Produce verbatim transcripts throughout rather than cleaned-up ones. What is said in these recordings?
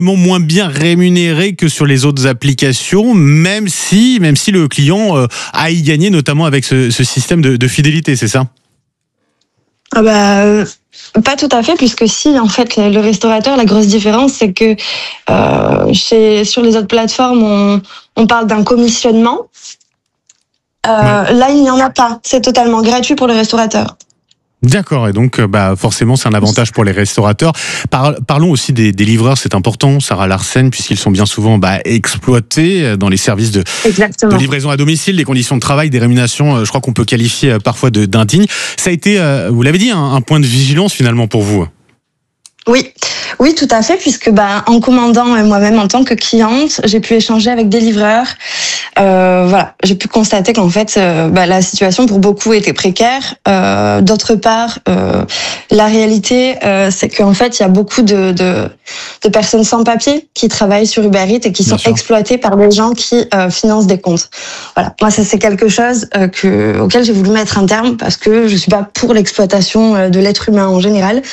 moins bien rémunéré que sur les autres applications, même si, même si le client euh, a y gagné, notamment avec ce, ce système de, de fidélité, c'est ça ? Ah bah, euh, pas tout à fait, puisque si, en fait, le restaurateur, la grosse différence, c'est que euh, chez, sur les autres plateformes, on, on parle d'un commissionnement. Euh, ouais. Là, il n'y en a pas. C'est totalement gratuit pour le restaurateur. D'accord, et donc bah forcément c'est un avantage pour les restaurateurs. Par, parlons aussi des, des livreurs, c'est important, Sarah Larsen, puisqu'ils sont bien souvent bah, exploités dans les services de, de livraison à domicile, des conditions de travail, des rémunérations, je crois qu'on peut qualifier parfois de, d'indignes. Ça a été, vous l'avez dit, un, un point de vigilance finalement pour vous. Oui, oui, tout à fait, puisque bah, en commandant moi-même en tant que cliente, j'ai pu échanger avec des livreurs. Euh, voilà, j'ai pu constater qu'en fait, euh, bah, la situation pour beaucoup était précaire. Euh, d'autre part, euh, la réalité, euh, c'est qu'en fait, il y a beaucoup de, de, de personnes sans papier qui travaillent sur Uber Eats et qui Bien sont sûr. exploitées par des gens qui euh, financent des comptes. Voilà, moi, ça c'est quelque chose euh, que, auquel j'ai voulu mettre un terme parce que je suis pas pour l'exploitation de l'être humain en général.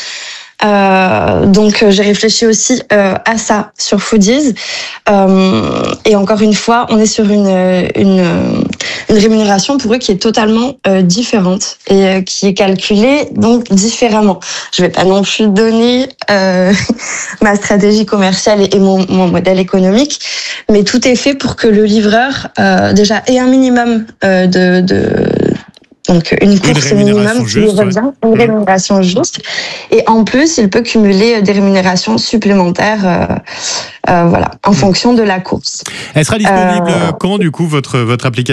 Euh, donc j'ai réfléchi aussi euh, à ça sur Foodies euh, et encore une fois on est sur une une, une rémunération pour eux qui est totalement euh, différente et euh, qui est calculée donc différemment. Je vais pas non plus donner euh, ma stratégie commerciale et, et mon, mon modèle économique, mais tout est fait pour que le livreur euh, déjà ait un minimum euh, de, de Donc une course une minimum qui lui revient, ouais. une rémunération juste. Et en plus, il peut cumuler des rémunérations supplémentaires euh, euh, voilà, en mmh. fonction de la course. Elle sera disponible euh, quand, du coup, votre, votre application ?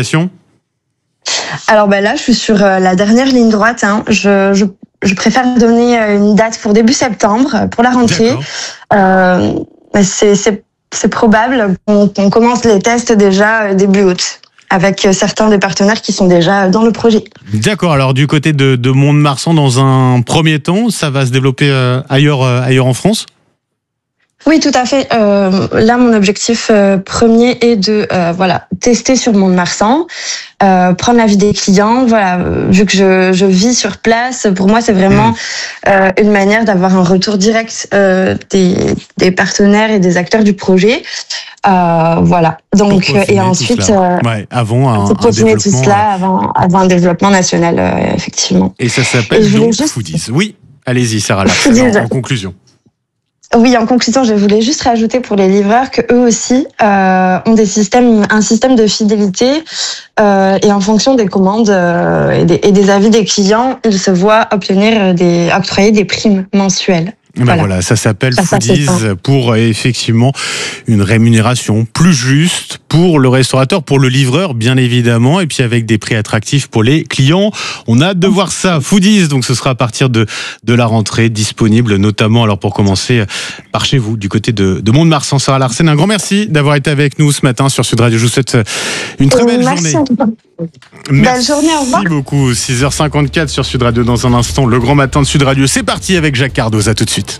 Alors ben là, je suis sur la dernière ligne droite. Hein. Je, je, je préfère donner une date pour début septembre, pour la rentrée. Euh, c'est, c'est, c'est probable qu'on, qu'on commence les tests déjà début août, avec certains des partenaires qui sont déjà dans le projet. D'accord, alors du côté de, de Mont-de-Marsan, dans un premier temps, ça va se développer euh, ailleurs, euh, ailleurs en France ? Oui, tout à fait. Euh, là, mon objectif euh, premier est de euh, voilà tester sur Mont-de-Marsan, euh, prendre l'avis des clients. Voilà, vu que je, je vis sur place, pour moi, c'est vraiment mmh. euh, une manière d'avoir un retour direct euh, des, des partenaires et des acteurs du projet. Euh, voilà. Donc et ensuite, euh, ouais, avant un, pour continuer un tout cela euh... avant, avant un développement national, euh, effectivement. Et ça s'appelle donc juste... Foodies. Oui, allez-y, Sarah Larsen, en, en conclusion. Oui, en conclusion, je voulais juste rajouter pour les livreurs que eux aussi euh, ont des systèmes, un système de fidélité euh, et en fonction des commandes euh, et, des, et des avis des clients, ils se voient obtenir des, octroyer des primes mensuelles. Ben voilà. voilà, ça s'appelle ça, Foodies ça pour effectivement une rémunération plus juste pour le restaurateur, pour le livreur bien évidemment, et puis avec des prix attractifs pour les clients. On a hâte de voir ça. Foodies, donc ce sera à partir de de la rentrée, disponible notamment alors pour commencer par chez vous du côté de de Mont-de-Marsan. Sarah Larsen, un grand merci d'avoir été avec nous ce matin sur Sud Radio. Je vous souhaite une très belle merci. journée. Belle journée, au revoir. Merci beaucoup. six heures cinquante-quatre sur Sud Radio. Dans un instant, le grand matin de Sud Radio. C'est parti avec Jacques Cardoz. À tout de suite.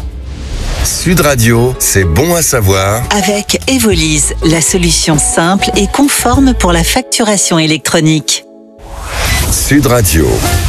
Sud Radio, c'est bon à savoir. Avec Evolise, la solution simple et conforme pour la facturation électronique. Sud Radio.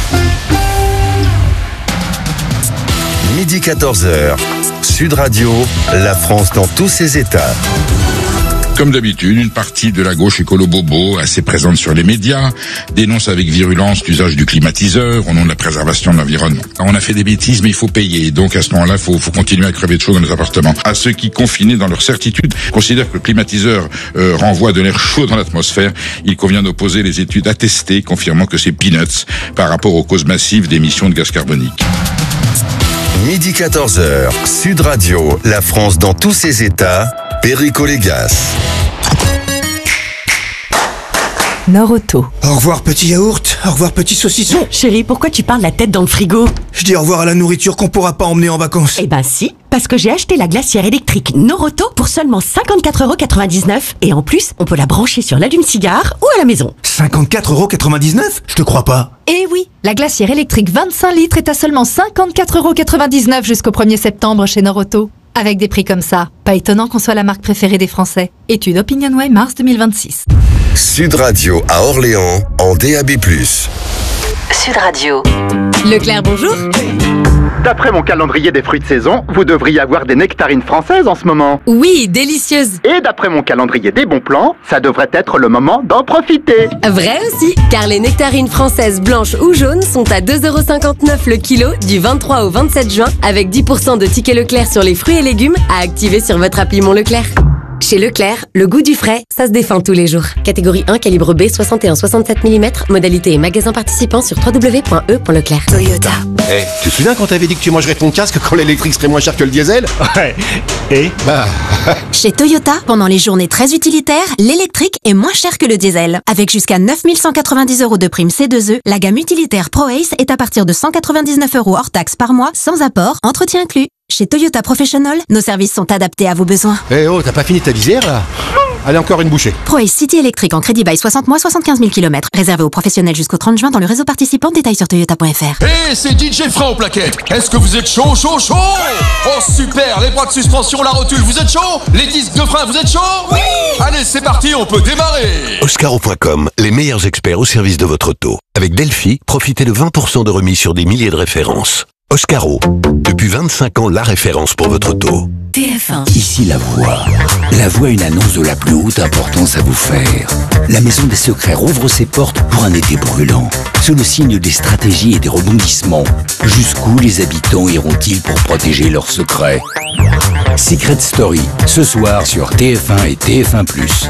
Midi quatorze heures. Sud Radio, la France dans tous ses états. Comme d'habitude, une partie de la gauche écolo-bobo, assez présente sur les médias, dénonce avec virulence l'usage du climatiseur au nom de la préservation de l'environnement. On a fait des bêtises, mais il faut payer. Donc à ce moment-là, il faut, faut continuer à crever de chaud dans nos appartements. À ceux qui, confinés dans leur certitude, considèrent que le climatiseur euh, renvoie de l'air chaud dans l'atmosphère, il convient d'opposer les études attestées confirmant que c'est peanuts par rapport aux causes massives d'émissions de gaz carbonique. Midi quatorze heures, Sud Radio, la France dans tous ses états, Perico Légas. Nord-Auto. Au revoir petit yaourt, au revoir petit saucisson. Chérie, pourquoi tu parles la tête dans le frigo? Je dis au revoir à la nourriture qu'on pourra pas emmener en vacances. Eh ben si, parce que j'ai acheté la glacière électrique Nord-Auto pour seulement cinquante-quatre euros quatre-vingt-dix-neuf et en plus, on peut la brancher sur l'allume-cigare ou à la maison. cinquante-quatre euros quatre-vingt-dix-neuf? Je te crois pas. Eh oui, la glacière électrique vingt-cinq litres est à seulement cinquante-quatre euros quatre-vingt-dix-neuf jusqu'au premier septembre chez Nord-Auto. Avec des prix comme ça, pas étonnant qu'on soit la marque préférée des Français. Étude OpinionWay mars deux mille vingt-six. Sud Radio à Orléans en D A B plus. Sud Radio. Leclerc, bonjour. D'après mon calendrier des fruits de saison, vous devriez avoir des nectarines françaises en ce moment. Oui, délicieuses. Et d'après mon calendrier des bons plans, ça devrait être le moment d'en profiter. Vrai aussi, car les nectarines françaises blanches ou jaunes sont à deux euros cinquante-neuf le kilo du vingt-trois au vingt-sept juin, avec dix pour cent de tickets Leclerc sur les fruits et légumes à activer sur votre appli Mon Leclerc. Chez Leclerc, le goût du frais, ça se défend tous les jours. Catégorie un, calibre B, soixante et un soixante-sept millimètres. Modalité et magasin participant sur w w w point e point leclerc. Toyota. Eh, hey, tu te souviens quand t'avais dit que tu mangerais ton casque quand l'électrique serait moins cher que le diesel? Ouais. Et Bah... Chez Toyota, pendant les journées très utilitaires, l'électrique est moins cher que le diesel. Avec jusqu'à neuf mille cent quatre-vingt-dix euros de prime C deux E, la gamme utilitaire ProAce est à partir de cent quatre-vingt-dix-neuf euros hors taxe par mois, sans apport, entretien inclus. Chez Toyota Professional, nos services sont adaptés à vos besoins. Eh hey oh, t'as pas fini ta visière là? Allez, encore une bouchée. ProAce City électrique en crédit bail soixante mois, soixante-quinze mille kilomètres. Réservé aux professionnels jusqu'au trente juin dans le réseau participant. Détails sur toyota point f r. Hé, hey, c'est D J Frein au plaquettes. Est-ce que vous êtes chaud, chaud, chaud? Oh super, les bras de suspension, la rotule, vous êtes chaud? Les disques de frein, vous êtes chaud? Oui. Allez, c'est parti, on peut démarrer. Oscaro point com, les meilleurs experts au service de votre auto. Avec Delphi, profitez de vingt pour cent de remise sur des milliers de références. Oscaro, depuis vingt-cinq ans, la référence pour votre auto. T F un. Ici La Voix. La Voix, une annonce de la plus haute importance à vous faire. La Maison des Secrets rouvre ses portes pour un été brûlant. Sous le signe des stratégies et des rebondissements, jusqu'où les habitants iront-ils pour protéger leurs secrets? Secret Story, ce soir sur T F un et T F un plus.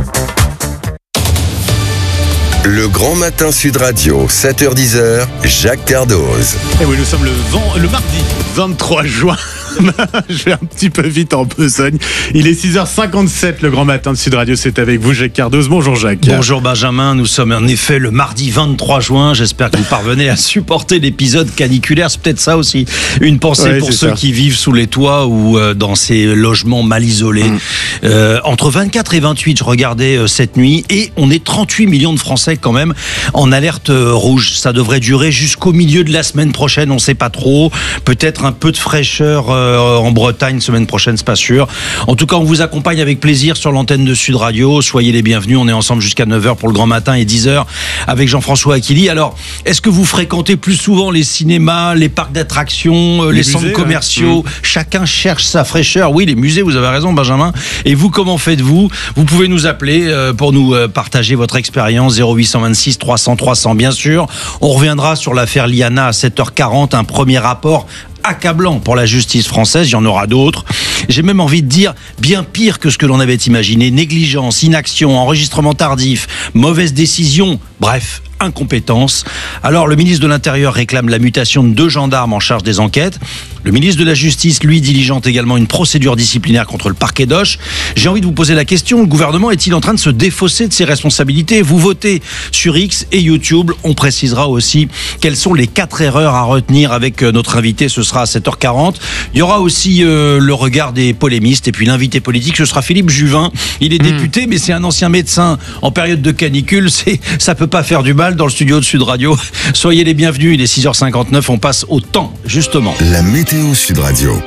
Le Grand Matin Sud Radio, sept heures dix, Jacques Cardoz. Et oui, nous sommes le, vent, le mardi vingt-trois juin. Je vais un petit peu vite en besogne. Il est six heures cinquante-sept, le Grand Matin de Sud Radio, c'est avec vous, Jacques Cardoz. Bonjour Jacques. Bonjour Benjamin, nous sommes en effet le mardi vingt-trois juin. J'espère que vous parvenez à supporter l'épisode caniculaire. C'est peut-être ça aussi. Une pensée ouais, pour ceux ça. qui vivent sous les toits ou euh, dans ces logements mal isolés. Mmh. Euh, entre vingt-quatre et vingt-huit, je regardais euh, cette nuit, et on est trente-huit millions de Français quand même en alerte euh, rouge. Ça devrait durer jusqu'au milieu de la semaine prochaine, on ne sait pas trop. Peut-être un peu de fraîcheur euh, en Bretagne semaine prochaine, c'est pas sûr. En tout cas, on vous accompagne avec plaisir sur l'antenne de Sud Radio. Soyez les bienvenus. On est ensemble jusqu'à neuf heures pour le Grand Matin et dix heures avec Jean-François Aquili. Alors, est-ce que vous fréquentez plus souvent les cinémas, les parcs d'attractions, les, les centres musées, commerciaux? Ouais. Chacun cherche sa fraîcheur. Oui, les musées, vous avez raison, Benjamin. Et vous, comment faites-vous? Vous pouvez nous appeler pour nous partager votre expérience. zéro huit cent vingt-six trois cents trois cents, bien sûr. On reviendra sur l'affaire Liana à sept heures quarante. Un premier rapport accablant pour la justice française, il y en aura d'autres. J'ai même envie de dire bien pire que ce que l'on avait imaginé. Négligence, inaction, enregistrement tardif, mauvaise décision, bref, incompétence. Alors, le ministre de l'Intérieur réclame la mutation de deux gendarmes en charge des enquêtes. Le ministre de la Justice, lui, diligente également une procédure disciplinaire contre le parquet d'Auch. J'ai envie de vous poser la question, le gouvernement est-il en train de se défausser de ses responsabilités? Vous votez sur X et YouTube. On précisera aussi quelles sont les quatre erreurs à retenir avec notre invité. Ce sera à sept heures quarante. Il y aura aussi euh, le regard des polémistes. Et puis l'invité politique, ce sera Philippe Juvin. Il est mmh. député, mais c'est un ancien médecin. En période de canicule, c'est, ça peut pas faire du mal dans le studio de Sud Radio. Soyez les bienvenus. Il est six heures cinquante-neuf. On passe au temps, justement. La météo Sud Radio.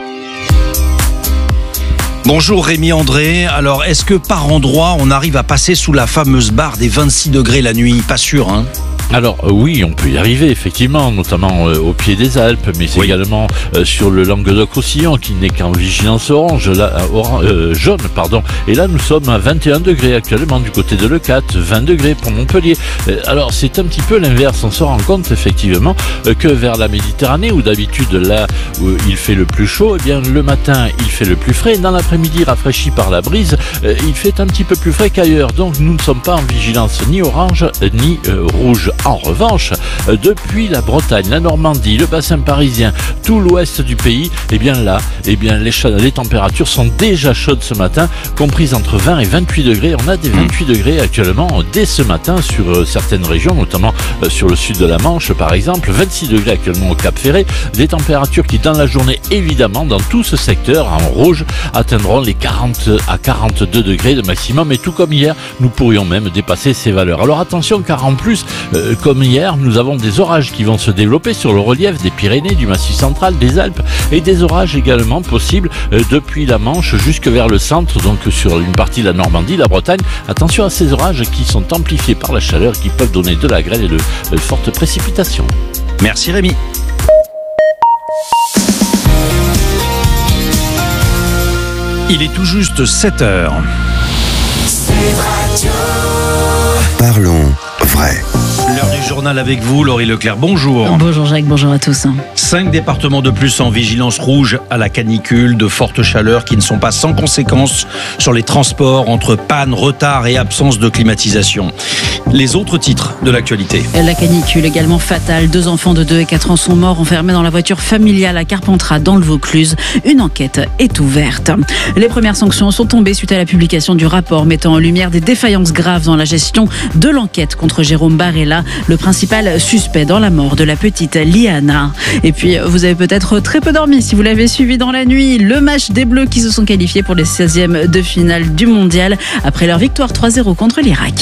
Bonjour Rémi André. Alors, est-ce que par endroit, on arrive à passer sous la fameuse barre des vingt-six degrés la nuit? Pas sûr, hein? Alors euh, oui, on peut y arriver effectivement, notamment euh, au pied des Alpes, mais c'est oui. également euh, sur le Languedoc-Roussillon qui n'est qu'en vigilance orange, là, orange euh, jaune, pardon. Et là, nous sommes à vingt et un degrés actuellement du côté de Leucate, vingt degrés pour Montpellier. Euh, alors c'est un petit peu l'inverse. On se rend compte effectivement euh, que vers la Méditerranée, où d'habitude là où il fait le plus chaud, eh bien le matin il fait le plus frais. Dans l'après-midi, rafraîchi par la brise, euh, il fait un petit peu plus frais qu'ailleurs. Donc nous ne sommes pas en vigilance ni orange ni euh, rouge. En revanche, depuis la Bretagne, la Normandie, le bassin parisien, tout l'ouest du pays, eh bien là, eh bien les, les températures sont déjà chaudes ce matin, comprises entre vingt et vingt-huit degrés. On a des vingt-huit degrés actuellement dès ce matin sur certaines régions, notamment sur le sud de la Manche par exemple, vingt-six degrés actuellement au Cap-Ferré. Des températures qui dans la journée, évidemment, dans tout ce secteur en rouge, atteindront les quarante à quarante-deux degrés de maximum. Et tout comme hier, nous pourrions même dépasser ces valeurs. Alors attention, car en plus, euh, euh, comme hier, nous avons des orages qui vont se développer sur le relief des Pyrénées, du Massif central, des Alpes, et des orages également possibles euh, depuis la Manche jusque vers le centre, donc sur une partie de la Normandie, la Bretagne. Attention à ces orages qui sont amplifiés par la chaleur, qui peuvent donner de la grêle et de euh, fortes précipitations. Merci Rémi. Il est tout juste sept heures. Parlons vrai. L'heure du journal avec vous, Laurie Leclerc. Bonjour. Bonjour Jacques, bonjour à tous. Cinq départements de plus en vigilance rouge à la canicule, de fortes chaleurs qui ne sont pas sans conséquences sur les transports entre panne, retard et absence de climatisation. Les autres titres de l'actualité. La canicule également fatale. Deux enfants de deux et quatre ans sont morts enfermés dans la voiture familiale à Carpentras dans le Vaucluse. Une enquête est ouverte. Les premières sanctions sont tombées suite à la publication du rapport mettant en lumière des défaillances graves dans la gestion de l'enquête contre Jérôme Barella, le principal suspect dans la mort de la petite Liana. Et puis, vous avez peut-être très peu dormi si vous l'avez suivi dans la nuit. Le match des Bleus qui se sont qualifiés pour les seizièmes de finale du mondial après leur victoire trois zéro contre l'Irak.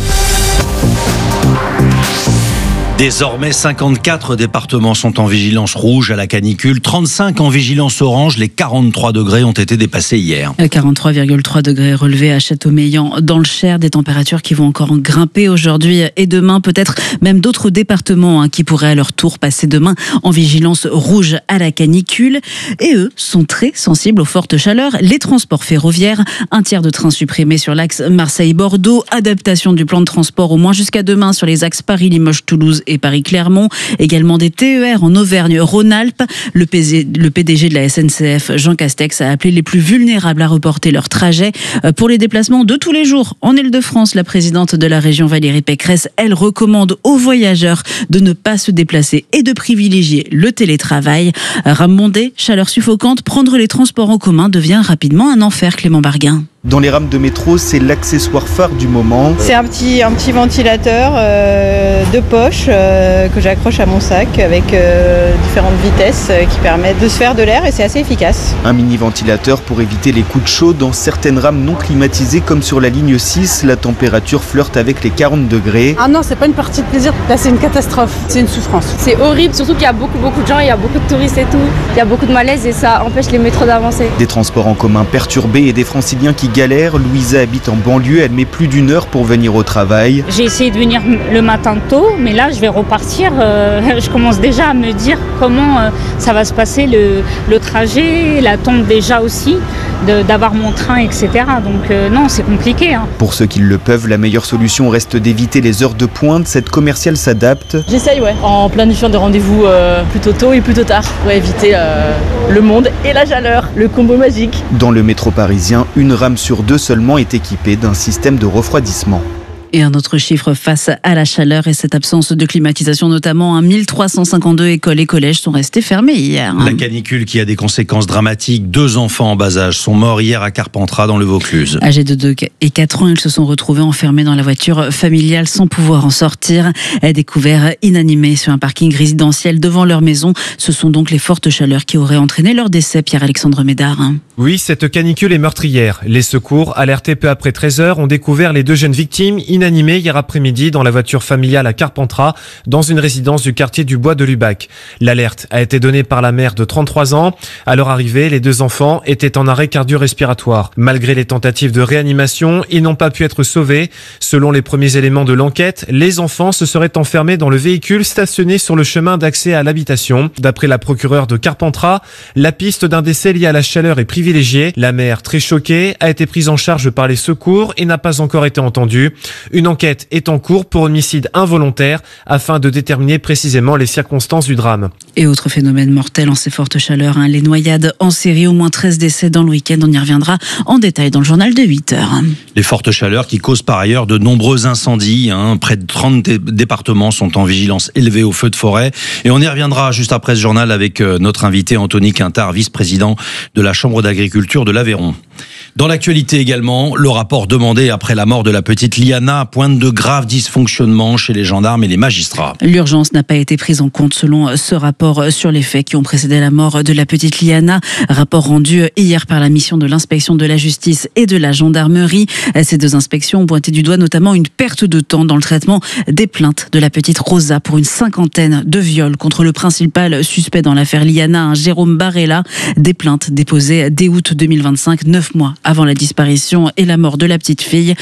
Désormais, cinquante-quatre départements sont en vigilance rouge à la canicule, trente-cinq en vigilance orange. Les quarante-trois degrés ont été dépassés hier. quarante-trois virgule trois degrés relevés à Châteaumeillan dans le Cher, des températures qui vont encore grimper aujourd'hui et demain. Peut-être même d'autres départements hein, qui pourraient à leur tour passer demain en vigilance rouge à la canicule. Et eux sont très sensibles aux fortes chaleurs. Les transports ferroviaires, un tiers de trains supprimés sur l'axe Marseille-Bordeaux, adaptation du plan de transport au moins jusqu'à demain sur les axes Paris-Limoges-Toulouse et Paris-Clermont, également des T E R en Auvergne-Rhône-Alpes. Le P D G de la S N C F, Jean Castex, a appelé les plus vulnérables à reporter leur trajet. Pour les déplacements de tous les jours en Île-de-France, la présidente de la région Valérie Pécresse, elle recommande aux voyageurs de ne pas se déplacer et de privilégier le télétravail. Rambondé, chaleur suffocante, prendre les transports en commun devient rapidement un enfer, Clément Barguin. Dans les rames de métro, c'est l'accessoire phare du moment. C'est un petit, un petit ventilateur euh, de poche euh, que j'accroche à mon sac avec euh, différentes vitesses euh, qui permettent de se faire de l'air et c'est assez efficace. Un mini ventilateur pour éviter les coups de chaud. Dans certaines rames non climatisées comme sur la ligne six, la température flirte avec les quarante degrés. Ah non, c'est pas une partie de plaisir, là c'est une catastrophe, c'est une souffrance. C'est horrible, surtout qu'il y a beaucoup beaucoup de gens, il y a beaucoup de touristes et tout. Il y a beaucoup de malaise et ça empêche les métros d'avancer. Des transports en commun perturbés et des franciliens qui galère. Louisa habite en banlieue, elle met plus d'une heure pour venir au travail. J'ai essayé de venir le matin tôt, mais là je vais repartir. Euh, je commence déjà à me dire comment euh, ça va se passer le, le trajet, l'attente déjà aussi, de, d'avoir mon train, et cetera. Donc euh, non, c'est compliqué. Hein. Pour ceux qui le peuvent, la meilleure solution reste d'éviter les heures de pointe. Cette commerciale s'adapte. J'essaye, ouais, en planifiant des rendez-vous euh, plutôt tôt et plutôt tard pour éviter euh, le monde et la chaleur, le combo magique. Dans le métro parisien, une rame sur deux seulement est équipée d'un système de refroidissement. Et un autre chiffre face à la chaleur et cette absence de climatisation, notamment hein, mille trois cent cinquante-deux écoles et collèges sont restés fermés hier. Hein. La canicule qui a des conséquences dramatiques. Deux enfants en bas âge sont morts hier à Carpentras dans le Vaucluse. Âgés de deux et quatre ans, ils se sont retrouvés enfermés dans la voiture familiale sans pouvoir en sortir. Découverts inanimés sur un parking résidentiel devant leur maison. Ce sont donc les fortes chaleurs qui auraient entraîné leur décès, Pierre-Alexandre Médard. Hein. Oui, cette canicule est meurtrière. Les secours, alertés peu après treize heures, ont découvert les deux jeunes victimes inanimés hier après-midi dans la voiture familiale à Carpentras, dans une résidence du quartier du Bois de Lubac. L'alerte a été donnée par la mère de trente-trois ans. À leur arrivée, les deux enfants étaient en arrêt cardio-respiratoire. Malgré les tentatives de réanimation, ils n'ont pas pu être sauvés. Selon les premiers éléments de l'enquête, les enfants se seraient enfermés dans le véhicule stationné sur le chemin d'accès à l'habitation. D'après la procureure de Carpentras, la piste d'un décès lié à la chaleur est privilégiée. La mère, très choquée, a été prise en charge par les secours et n'a pas encore été entendue. Une enquête est en cours pour homicide involontaire afin de déterminer précisément les circonstances du drame. Et autre phénomène mortel en ces fortes chaleurs, hein, les noyades en série, au moins treize décès dans le week-end. On y reviendra en détail dans le journal de huit heures. Les fortes chaleurs qui causent par ailleurs de nombreux incendies. Hein. Près de trente dé- départements sont en vigilance élevée aux feux de forêt. Et on y reviendra juste après ce journal avec notre invité Anthony Quintard, vice-président de la Chambre d'agriculture de l'Aveyron. Dans l'actualité également, le rapport demandé après la mort de la petite Liana pointe de graves dysfonctionnements chez les gendarmes et les magistrats. L'urgence n'a pas été prise en compte selon ce rapport sur les faits qui ont précédé la mort de la petite Liana. Rapport rendu hier par la mission de l'inspection de la justice et de la gendarmerie. Ces deux inspections ont pointé du doigt notamment une perte de temps dans le traitement des plaintes de la petite Rosa pour une cinquantaine de viols contre le principal suspect dans l'affaire Liana, un Jérôme Barella. Des plaintes déposées dès août deux mille vingt-cinq, neuf mois avant la disparition et la mort de la petite fille.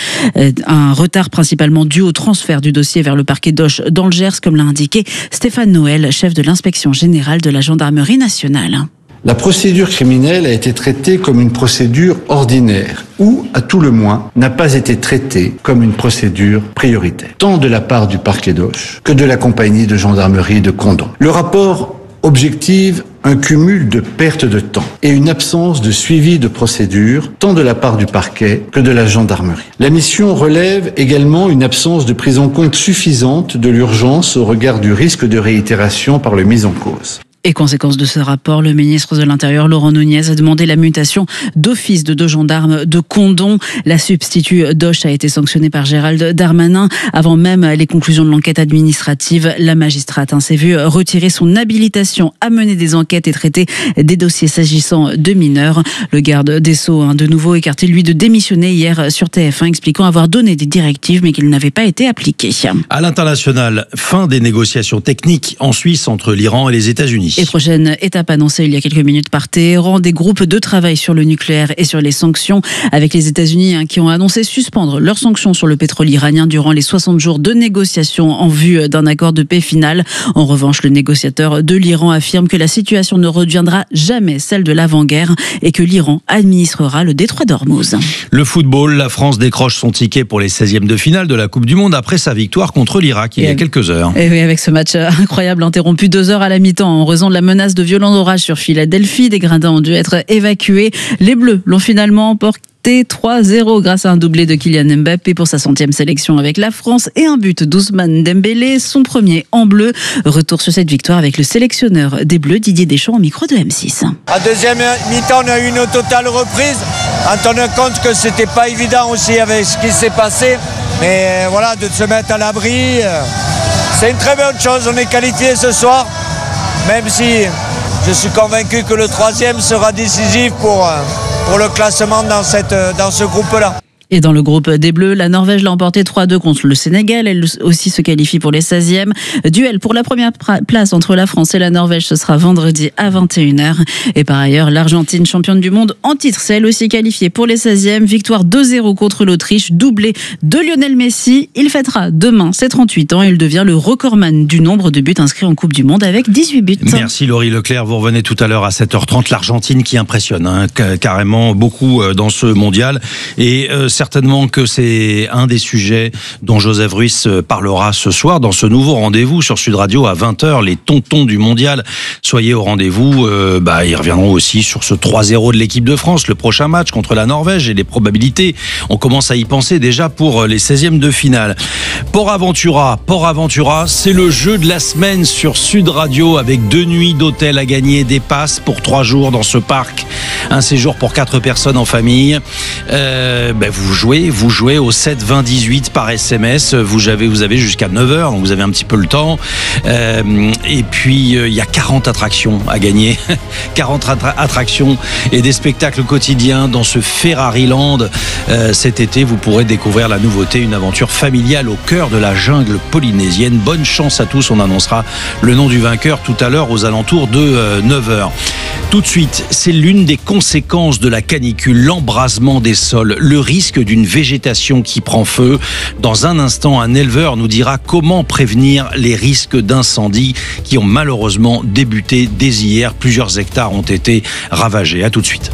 Un retard principalement dû au transfert du dossier vers le parquet d'Auch dans le Gers, comme l'a indiqué Stéphane Noël, chef de l'inspection générale de la gendarmerie nationale. La procédure criminelle a été traitée comme une procédure ordinaire ou, à tout le moins, n'a pas été traitée comme une procédure prioritaire, tant de la part du parquet d'Auch que de la compagnie de gendarmerie de Condom. Le rapport objective un cumul de pertes de temps et une absence de suivi de procédure, tant de la part du parquet que de la gendarmerie. La mission relève également une absence de prise en compte suffisante de l'urgence au regard du risque de réitération par le mis en cause. Et conséquence de ce rapport, le ministre de l'Intérieur, Laurent Nunez, a demandé la mutation d'office de deux gendarmes de Condom. La substitut d'Auch a été sanctionnée par Gérald Darmanin. Avant même les conclusions de l'enquête administrative, la magistrate hein, s'est vue retirer son habilitation à mener des enquêtes et traiter des dossiers s'agissant de mineurs. Le garde des Sceaux, hein, de nouveau écarté, lui, de démissionner hier sur T F un, expliquant avoir donné des directives mais qu'ils n'avaient pas été appliquées. À l'international, fin des négociations techniques en Suisse entre l'Iran et les États-Unis. Et prochaine étape annoncée il y a quelques minutes par Téhéran, des groupes de travail sur le nucléaire et sur les sanctions, avec les États-Unis hein, qui ont annoncé suspendre leurs sanctions sur le pétrole iranien durant les soixante jours de négociations en vue d'un accord de paix final. En revanche, le négociateur de l'Iran affirme que la situation ne redeviendra jamais celle de l'avant-guerre et que l'Iran administrera le détroit d'Ormuz. Le football, la France décroche son ticket pour les seizièmes de finale de la Coupe du Monde après sa victoire contre l'Irak il y a quelques heures. Et oui, avec ce match incroyable interrompu deux heures à la mi-temps en raison de la menace de violents orages sur Philadelphie. Des gradins ont dû être évacués. Les Bleus l'ont finalement emporté trois zéro grâce à un doublé de Kylian Mbappé pour sa centième sélection avec la France et un but d'Ousmane Dembélé, son premier en bleu. Retour sur cette victoire avec le sélectionneur des Bleus, Didier Deschamps, au micro de M six. À deuxième mi-temps, on a eu une totale reprise en tenant compte que c'était pas évident aussi avec ce qui s'est passé. Mais voilà, de se mettre à l'abri, c'est une très bonne chose. On est qualifié ce soir. Même si je suis convaincu que le troisième sera décisif pour, pour le classement dans, cette, dans ce groupe-là. Et dans le groupe des Bleus, la Norvège l'a emporté trois deux contre le Sénégal. Elle aussi se qualifie pour les seizièmes. Duel pour la première place entre la France et la Norvège, ce sera vendredi à vingt et une heures. Et par ailleurs, l'Argentine, championne du monde en titre, c'est elle aussi qualifiée pour les seizièmes. Victoire deux zéro contre l'Autriche, doublé de Lionel Messi. Il fêtera demain ses trente-huit ans et il devient le recordman du nombre de buts inscrits en Coupe du Monde avec dix-huit buts. Merci Laurie Leclerc. Vous revenez tout à l'heure à sept heures trente. L'Argentine qui impressionne hein, carrément beaucoup dans ce mondial. Et euh, certainement que c'est un des sujets dont Joseph Ruiz parlera ce soir dans ce nouveau rendez-vous sur Sud Radio à vingt heures, les tontons du mondial. Soyez au rendez-vous, euh, bah, ils reviendront aussi sur ce trois zéro de l'équipe de France, le prochain match contre la Norvège et les probabilités. On commence à y penser déjà pour les seizièmes de finale. Port Aventura, Port Aventura, c'est le jeu de la semaine sur Sud Radio avec deux nuits d'hôtel à gagner, des passes pour trois jours dans ce parc, un séjour pour quatre personnes en famille. Euh, bah, vous jouez Vous jouez au sept vingt dix-huit par S M S. Vous avez, vous avez jusqu'à neuf heures, donc vous avez un petit peu le temps. Euh, et puis, il euh, y a quarante attractions à gagner. quarante attra- attractions et des spectacles quotidiens dans ce Ferrari Land. Euh, cet été, vous pourrez découvrir la nouveauté, une aventure familiale au cœur de la jungle polynésienne. Bonne chance à tous. On annoncera le nom du vainqueur tout à l'heure aux alentours de euh, neuf heures. Tout de suite, c'est l'une des conséquences de la canicule, l'embrasement des sols, le risque d'une végétation qui prend feu. Dans un instant, un éleveur nous dira comment prévenir les risques d'incendie qui ont malheureusement débuté dès hier. Plusieurs hectares ont été ravagés. À tout de suite.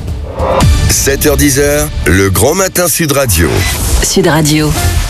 sept heures dix, le grand matin Sud Radio. Sud Radio.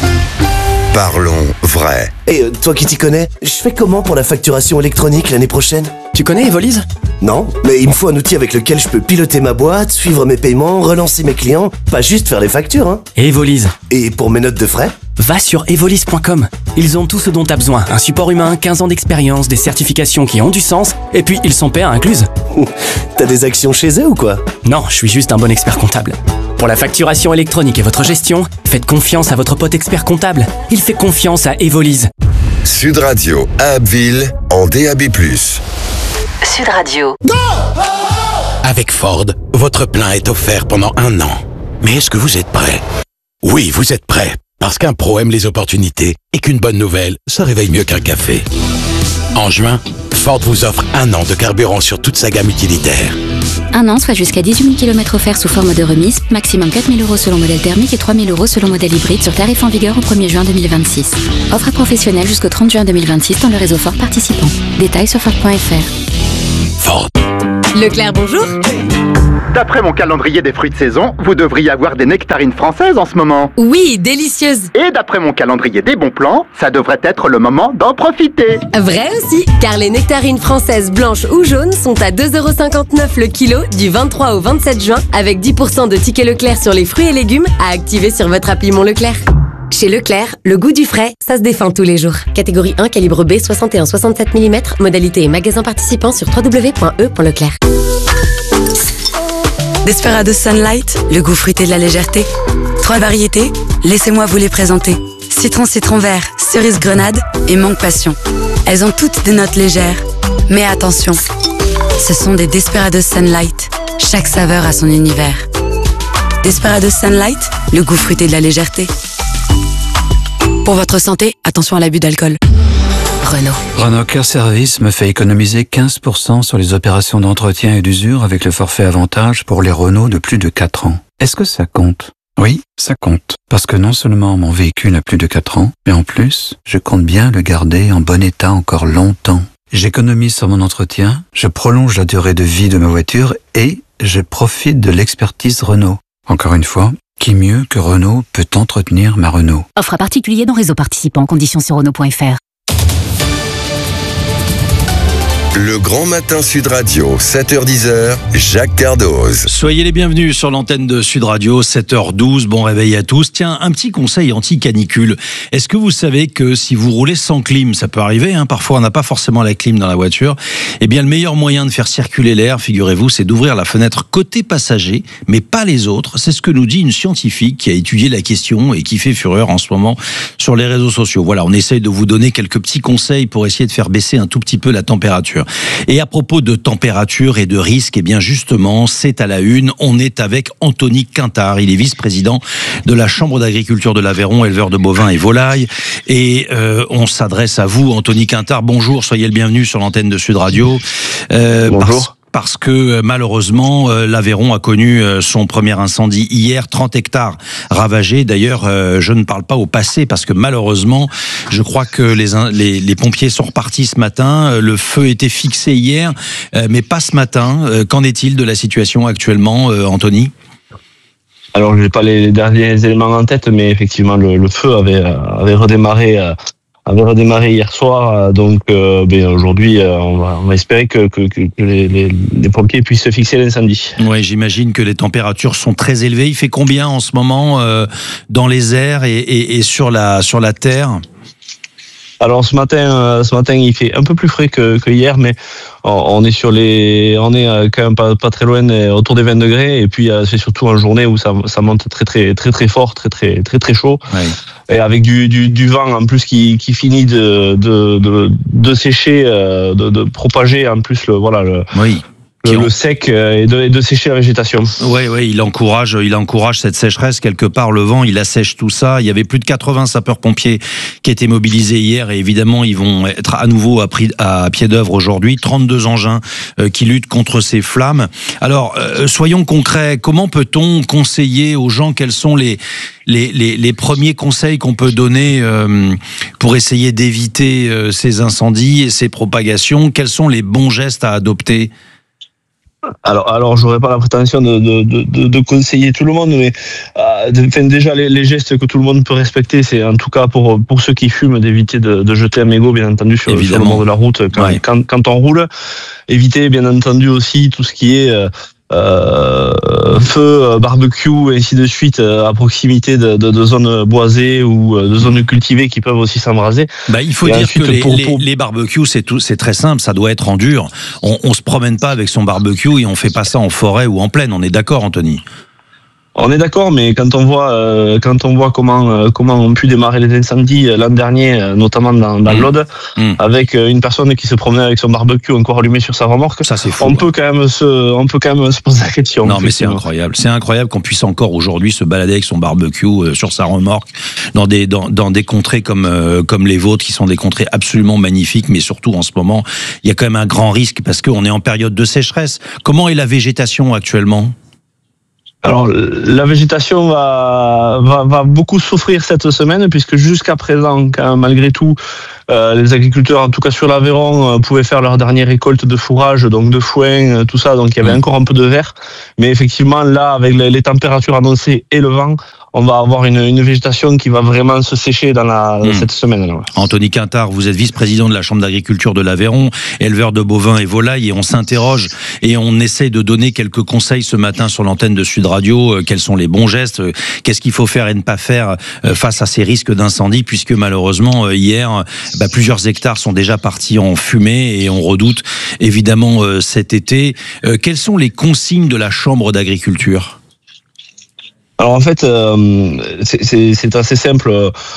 Parlons vrai. Et euh, toi qui t'y connais, je fais comment pour la facturation électronique l'année prochaine? Tu connais Evolise? Non, mais il me faut un outil avec lequel je peux piloter ma boîte, suivre mes paiements, relancer mes clients, pas juste faire les factures, hein. Evolise. Et pour mes notes de frais? Va sur evolise point com. Ils ont tout ce dont t'as besoin. Un support humain, quinze ans d'expérience, des certifications qui ont du sens, et puis ils sont P A incluses. T'as des actions chez eux ou quoi? Non, je suis juste un bon expert comptable. Pour la facturation électronique et votre gestion, faites confiance à votre pote expert comptable. Il fait confiance à Evolise. Sud Radio à Abbeville en D A B plus. Sud Radio. Avec Ford, votre plein est offert pendant un an. Mais est-ce que vous êtes prêt? Oui, vous êtes prêt. Parce qu'un pro aime les opportunités et qu'une bonne nouvelle, ça réveille mieux qu'un café. En juin, Ford vous offre un an de carburant sur toute sa gamme utilitaire. Un an, soit jusqu'à dix-huit mille kilomètres offerts sous forme de remise, maximum quatre mille euros selon modèle thermique et trois mille euros selon modèle hybride sur tarif en vigueur au premier juin deux mille vingt-six. Offre à professionnels jusqu'au trente juin deux mille vingt-six dans le réseau Ford participant. Détails sur Ford point F R. Ford. Leclerc, bonjour. D'après mon calendrier des fruits de saison, vous devriez avoir des nectarines françaises en ce moment. Oui, délicieuses. Et d'après mon calendrier des bons plans, ça devrait être le moment d'en profiter. Vrai aussi, car les nectarines françaises blanches ou jaunes sont à deux euros cinquante-neuf le kilo du vingt-trois au vingt-sept juin, avec dix pour cent de tickets Leclerc sur les fruits et légumes à activer sur votre appli Mon Leclerc. Chez Leclerc, le goût du frais, ça se défend tous les jours. Catégorie un, calibre B, soixante et un virgule soixante-sept millimètres, modalité et magasin participant sur w w w point e point leclerc. Desperados Sunlight, le goût fruité de la légèreté. Trois variétés, laissez-moi vous les présenter. Citron citron vert, cerise grenade et mangue passion. Elles ont toutes des notes légères. Mais attention, ce sont des Desperados Sunlight. Chaque saveur a son univers. Desperados Sunlight, le goût fruité de la légèreté. Pour votre santé, attention à l'abus d'alcool. Renault. Renault Care Service me fait économiser quinze pour cent sur les opérations d'entretien et d'usure avec le forfait avantage pour les Renault de plus de quatre ans. Est-ce que ça compte? Oui, ça compte. Parce que non seulement mon véhicule a plus de quatre ans, mais en plus, je compte bien le garder en bon état encore longtemps. J'économise sur mon entretien, je prolonge la durée de vie de ma voiture et je profite de l'expertise Renault. Encore une fois, qui mieux que Renault peut entretenir ma Renault? Offre à particulier dans réseau participant, conditions sur Renault point F R. Le Grand Matin Sud Radio, sept heures dix, Jacques Cardoz. Soyez les bienvenus sur l'antenne de Sud Radio, sept heures douze, bon réveil à tous. Tiens, un petit conseil anti-canicule. Est-ce que vous savez que si vous roulez sans clim, ça peut arriver, hein, parfois on n'a pas forcément la clim dans la voiture, eh bien le meilleur moyen de faire circuler l'air, figurez-vous, c'est d'ouvrir la fenêtre côté passager, mais pas les autres. C'est ce que nous dit une scientifique qui a étudié la question et qui fait fureur en ce moment sur les réseaux sociaux. Voilà, on essaye de vous donner quelques petits conseils pour essayer de faire baisser un tout petit peu la température. Et à propos de température et de risque, eh bien justement, c'est à la une. On est avec Anthony Quintard. Il est vice-président de la Chambre d'agriculture de l'Aveyron, éleveur de bovins et volailles. Et euh, on s'adresse à vous, Anthony Quintard. Bonjour, soyez le bienvenu sur l'antenne de Sud Radio. Euh, Bonjour. Parce... Parce que malheureusement, euh, l'Aveyron a connu euh, son premier incendie hier, trente hectares ravagés. D'ailleurs, euh, je ne parle pas au passé parce que malheureusement, je crois que les, les, les pompiers sont repartis ce matin. Le feu était fixé hier, euh, mais pas ce matin. Euh, qu'en est-il de la situation actuellement, euh, Anthony ? Alors, je n'ai pas les derniers éléments en tête, mais effectivement, le, le feu avait, avait redémarré... Euh avait redémarré hier soir, donc euh, ben aujourd'hui euh, on, va, on va espérer que, que, que les, les, les pompiers puissent fixer l'incendie. Oui, j'imagine que les températures sont très élevées. Il fait combien en ce moment euh, dans les airs et, et, et sur la sur la terre ? Alors ce matin, euh, ce matin, il fait un peu plus frais que, que hier, mais on est sur les, on est quand même pas, pas très loin, autour des vingt degrés. Et puis c'est surtout en journée où ça, ça monte très très très très fort, très très très très chaud, ouais. Et avec du, du, du vent en plus qui, qui finit de de, de, de sécher, de, de propager en plus le voilà le. Oui. Le, le sec et de, et de sécher la végétation. Oui, oui, il encourage, il encourage cette sécheresse quelque part. Le vent, il assèche tout ça. Il y avait plus de quatre-vingts sapeurs-pompiers qui étaient mobilisés hier et évidemment, ils vont être à nouveau à, prix, à pied d'œuvre aujourd'hui. trente-deux engins euh, qui luttent contre ces flammes. Alors, euh, soyons concrets. Comment peut-on conseiller aux gens? Quels sont les les les, les premiers conseils qu'on peut donner euh, pour essayer d'éviter euh, ces incendies et ces propagations? Quels sont les bons gestes à adopter? Alors, alors, j'aurais pas la prétention de, de, de, de conseiller tout le monde, mais euh, de, déjà les, les gestes que tout le monde peut respecter, c'est en tout cas pour pour ceux qui fument d'éviter de, de jeter un mégot, bien entendu, sur, sur le bord de la route quand, ouais. quand, quand on roule. Éviter, bien entendu, aussi tout ce qui est euh, Euh, feu, barbecue et ainsi de suite à proximité de, de, de zones boisées ou de zones cultivées qui peuvent aussi s'embraser. Bah, il faut et dire que les, pour, pour... les, les barbecues, c'est tout, c'est très simple, ça doit être en dur. On, on se promène pas avec son barbecue et on fait pas ça en forêt ou en plaine. On est d'accord, Anthony? On est d'accord, mais quand on voit euh, quand on voit comment euh, comment ont pu démarrer les incendies l'an dernier, euh, notamment dans, dans mmh. l'Aude, mmh. avec euh, une personne qui se promenait avec son barbecue encore allumé sur sa remorque, ça c'est fou. On ouais. peut quand même se on peut quand même se poser la question. Non, mais c'est incroyable, c'est incroyable qu'on puisse encore aujourd'hui se balader avec son barbecue euh, sur sa remorque dans des dans dans des contrées comme euh, comme les vôtres, qui sont des contrées absolument magnifiques, mais surtout en ce moment, il y a quand même un grand risque parce qu'on est en période de sécheresse. Comment est la végétation actuellement ? Alors, la végétation va, va, va beaucoup souffrir cette semaine, puisque jusqu'à présent, quand, malgré tout, euh, les agriculteurs, en tout cas sur l'Aveyron, euh, pouvaient faire leur dernière récolte de fourrage, donc de foin, euh, tout ça, donc il y avait mmh. encore un peu de vert. Mais effectivement, là, avec les, les températures annoncées et le vent, on va avoir une, une végétation qui va vraiment se sécher dans la, mmh. cette semaine-là. Anthony Quintard, vous êtes vice-président de la Chambre d'agriculture de l'Aveyron, éleveur de bovins et volailles, et on s'interroge et on essaie de donner quelques conseils ce matin sur l'antenne de Sud Radio. Quels sont les bons gestes ? Qu'est-ce qu'il faut faire et ne pas faire face à ces risques d'incendie ? Puisque malheureusement, hier, bah, plusieurs hectares sont déjà partis en fumée et on redoute évidemment cet été. Quelles sont les consignes de la Chambre d'agriculture ? Alors en fait, euh, c'est, c'est, c'est assez simple.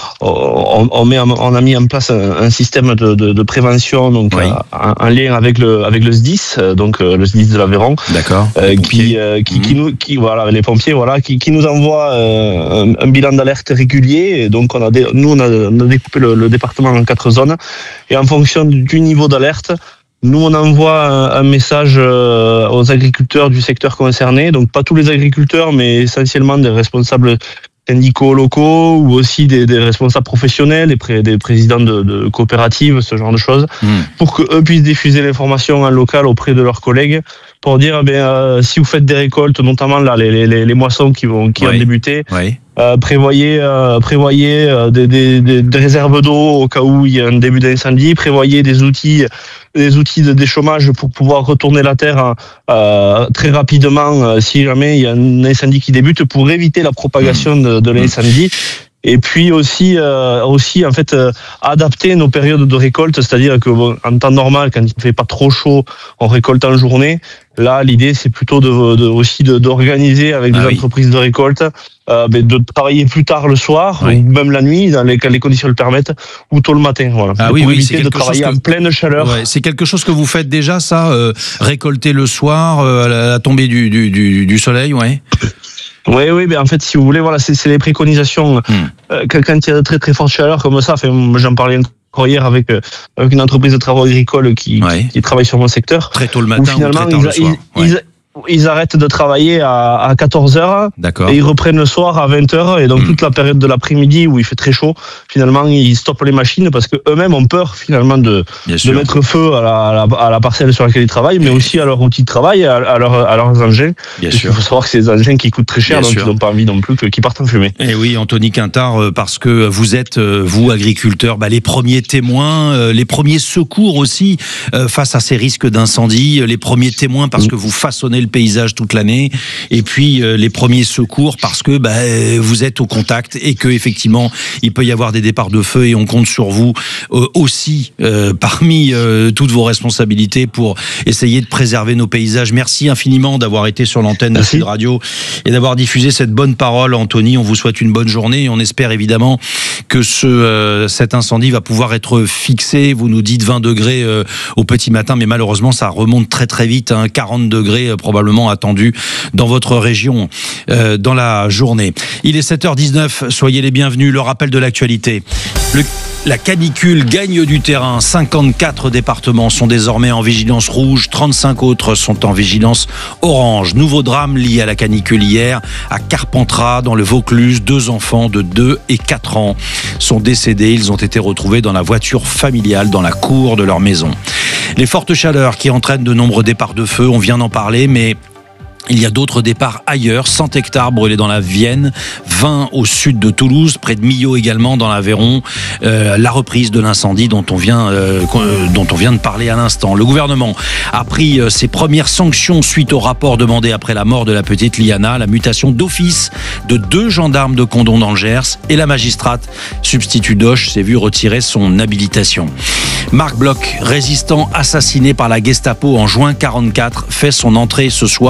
On, on, met, on a mis en place un, un système de, de, de prévention, donc oui. un, un lien avec le avec le S D I S, donc le S D I S de l'Aveyron. D'accord. Euh, qui, euh, qui, mmh. qui nous, qui voilà, les pompiers, voilà, qui, qui nous envoie euh, un, un bilan d'alerte régulier. Et donc on a, des, nous on a, on a découpé le, le département en quatre zones, et en fonction du niveau d'alerte, nous, on envoie un, un message aux agriculteurs du secteur concerné, donc pas tous les agriculteurs, mais essentiellement des responsables syndicaux locaux ou aussi des, des responsables professionnels, des, pré, des présidents de, de coopératives, ce genre de choses, mmh. pour qu'eux puissent diffuser l'information en local auprès de leurs collègues, pour dire, eh bien, euh, si vous faites des récoltes, notamment là les, les, les moissons qui vont qui oui. ont débuté, oui. euh, prévoyez euh, prévoyez euh, des, des, des, des réserves d'eau au cas où il y a un début d'incendie, prévoyez des outils des outils de déchômage pour pouvoir retourner la terre euh, très rapidement euh, si jamais il y a un incendie qui débute, pour éviter la propagation de, de l'incendie. Et puis aussi, euh, aussi en fait, euh, adapter nos périodes de récolte, c'est-à-dire que bon, en temps normal, quand il ne fait pas trop chaud, on récolte en journée. Là, l'idée, c'est plutôt de, de aussi de, d'organiser avec des ah oui. entreprises de récolte, euh, ben de travailler plus tard le soir, oui. ou même la nuit, dans les, quand les conditions le permettent, ou tôt le matin. Voilà. Ah pour oui, éviter oui, de travailler que... en pleine chaleur. Ouais, c'est quelque chose que vous faites déjà, ça, euh, récolter le soir, euh, à la tombée du, du, du, du soleil, ouais. Oui, oui, ben en fait, si vous voulez, voilà, c'est, c'est les préconisations. Hmm. Euh, quand, quand il y a de très très fortes chaleurs comme ça, enfin, j'en parlais encore hier avec, euh, avec une entreprise de travaux agricoles qui, ouais. qui, qui travaille sur mon secteur. Très tôt le matin ou très tard ils, le soir. Ils, ouais. ils, ils arrêtent de travailler à, à quatorze heures. D'accord. Et ils reprennent le soir à vingt heures. Et donc, mmh. toute la période de l'après-midi où il fait très chaud, finalement, ils stoppent les machines parce qu'eux-mêmes ont peur, finalement, de, de mettre feu à la, à, la, à la parcelle sur laquelle ils travaillent, mais aussi à leur outil de travail, à, à, leur, à leurs engins. Bien sûr. Il faut savoir que c'est des engins qui coûtent très cher, Bien donc sûr. Ils n'ont pas envie non plus qu'ils partent en fumée. Et oui, Anthony Quintard, parce que vous êtes, vous, agriculteurs, bah, les premiers témoins, les premiers secours aussi face à ces risques d'incendie, les premiers témoins parce mmh. que vous façonnez le paysage toute l'année. Et puis euh, les premiers secours parce que bah, vous êtes au contact et que effectivement il peut y avoir des départs de feu, et on compte sur vous euh, aussi euh, parmi euh, toutes vos responsabilités pour essayer de préserver nos paysages. Merci infiniment d'avoir été sur l'antenne de Sud Radio et d'avoir diffusé cette bonne parole, Anthony. On vous souhaite une bonne journée et on espère évidemment que ce, euh, cet incendie va pouvoir être fixé. Vous nous dites vingt degrés euh, au petit matin, mais malheureusement ça remonte très très vite, hein, quarante degrés euh, probablement attendus dans votre région euh, dans la journée. Il est sept heures dix-neuf, soyez les bienvenus. Le rappel de l'actualité. Le, la canicule gagne du terrain. cinquante-quatre départements sont désormais en vigilance rouge, trente-cinq autres sont en vigilance orange. Nouveau drame lié à la canicule hier à Carpentras dans le Vaucluse. Deux enfants de deux et quatre ans sont décédés. Ils ont été retrouvés dans la voiture familiale dans la cour de leur maison. Les fortes chaleurs qui entraînent de nombreux départs de feu, on vient d'en parler, mais il y a d'autres départs ailleurs, cent hectares brûlés dans la Vienne, vingt au sud de Toulouse, près de Millau également dans l'Aveyron. Euh, la reprise de l'incendie dont on vient, euh, dont on vient de parler à l'instant. Le gouvernement a pris euh, ses premières sanctions suite au rapport demandé après la mort de la petite Liana, la mutation d'office de deux gendarmes de Condom dans le Gers, et la magistrate substitut Doche s'est vue retirer son habilitation. Marc Bloch, résistant assassiné par la Gestapo en juin quarante-quatre, fait son entrée ce soir au Pan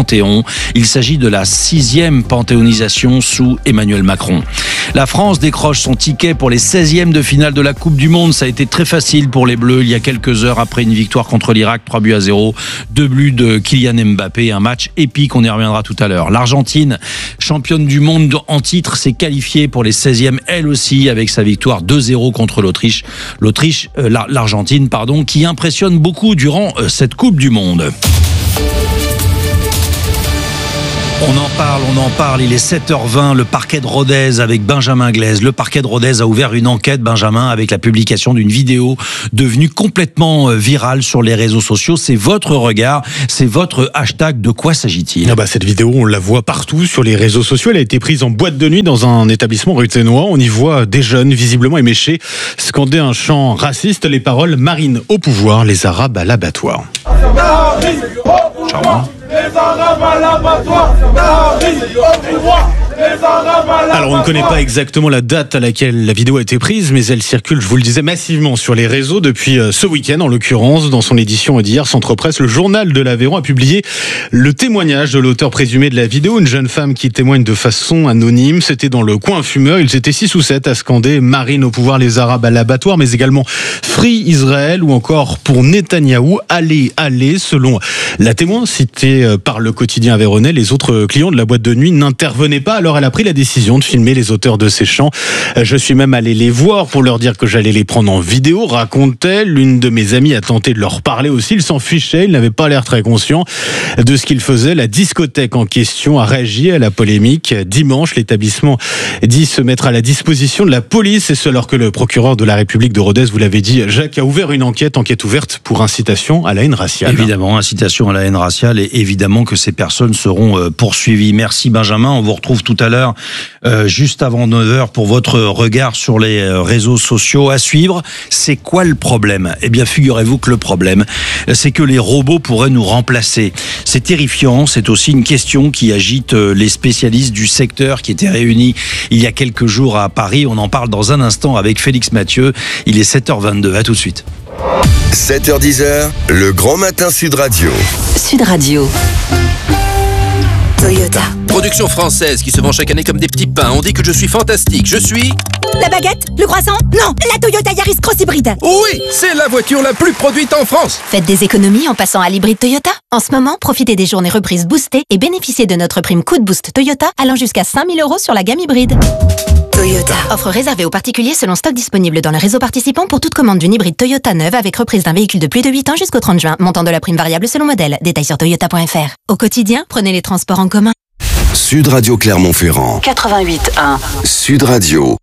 Panthéon. Il s'agit de la sixième panthéonisation sous Emmanuel Macron. La France décroche son ticket pour les seizièmes de finale de la Coupe du Monde. Ça a été très facile pour les Bleus il y a quelques heures après une victoire contre l'Irak, trois buts à zéro, deux buts de Kylian Mbappé, un match épique, on y reviendra tout à l'heure. L'Argentine, championne du monde en titre, s'est qualifiée pour les seizièmes elle aussi avec sa victoire deux zéro contre l'Autriche. L'Autriche, euh, l'Argentine, pardon, qui impressionne beaucoup durant euh, cette Coupe du Monde. On en parle, on en parle, il est sept heures vingt, le parquet de Rodez avec Benjamin Glaise. Le parquet de Rodez a ouvert une enquête, Benjamin, avec la publication d'une vidéo devenue complètement virale sur les réseaux sociaux. C'est votre regard, c'est votre hashtag. De quoi s'agit-il ? Ah bah cette vidéo, on la voit partout sur les réseaux sociaux. Elle a été prise en boîte de nuit dans un établissement rue Ténois. On y voit des jeunes, visiblement éméchés, scander un chant raciste. Les paroles « Marine au pouvoir, les Arabes à l'abattoir ». Charmant. Les Arabes à l'abattoir, au pouvoir. Alors on ne connaît pas exactement la date à laquelle la vidéo a été prise, mais elle circule, je vous le disais, massivement sur les réseaux depuis ce week-end. En l'occurrence, dans son édition d'hier, Centre Presse, le journal de l'Aveyron a publié le témoignage de l'auteur présumé de la vidéo, une jeune femme qui témoigne de façon anonyme. C'était dans le coin fumeur, ils étaient six ou sept à scander « Marine au pouvoir, les Arabes à l'abattoir », mais également « Free Israël » ou encore pour Netanyahou, « Allez, allez ». Selon la témoin citée par le quotidien aveyronnais, les autres clients de la boîte de nuit n'intervenaient pas. Alors elle a pris la décision de filmer les auteurs de ces chants. Je suis même allé les voir pour leur dire que j'allais les prendre en vidéo, raconte-t-elle. L'une de mes amies a tenté de leur parler aussi. Ils s'en fichaient, ils n'avaient pas l'air très conscients de ce qu'ils faisaient. La discothèque en question a réagi à la polémique. Dimanche, l'établissement dit se mettre à la disposition de la police, et ce alors que le procureur de la République de Rodez, vous l'avez dit, Jacques, a ouvert une enquête, enquête ouverte pour incitation à la haine raciale. Évidemment, incitation à la haine raciale, et évidemment que ces personnes seront poursuivies. Merci Benjamin, on vous retrouve tout à l'heure, euh, juste avant neuf heures, pour votre regard sur les réseaux sociaux. À suivre, c'est quoi le problème ? Eh bien, figurez-vous que le problème, c'est que les robots pourraient nous remplacer. C'est terrifiant, c'est aussi une question qui agite les spécialistes du secteur qui étaient réunis il y a quelques jours à Paris. On en parle dans un instant avec Félix Mathieu. Il est sept heures vingt-deux, à tout de suite. sept heures dix, le grand matin Sud Radio. Sud Radio. Toyota. Production française qui se vend chaque année comme des petits pains. On dit que je suis fantastique. Je suis... La baguette ? Le croissant ? Non, la Toyota Yaris Cross Hybride. Oui, c'est la voiture la plus produite en France. Faites des économies en passant à l'hybride Toyota. En ce moment, profitez des journées reprises boostées et bénéficiez de notre prime coup de boost Toyota allant jusqu'à cinq mille euros sur la gamme hybride. Toyota. Offre réservée aux particuliers selon stock disponible dans le réseau participant pour toute commande d'une hybride Toyota neuve avec reprise d'un véhicule de plus de huit ans jusqu'au trente juin. Montant de la prime variable selon modèle. Détails sur toyota point f r. Au quotidien, prenez les transports en commun. Sud Radio Clermont-Ferrand. quatre-vingt-huit un. Sud Radio.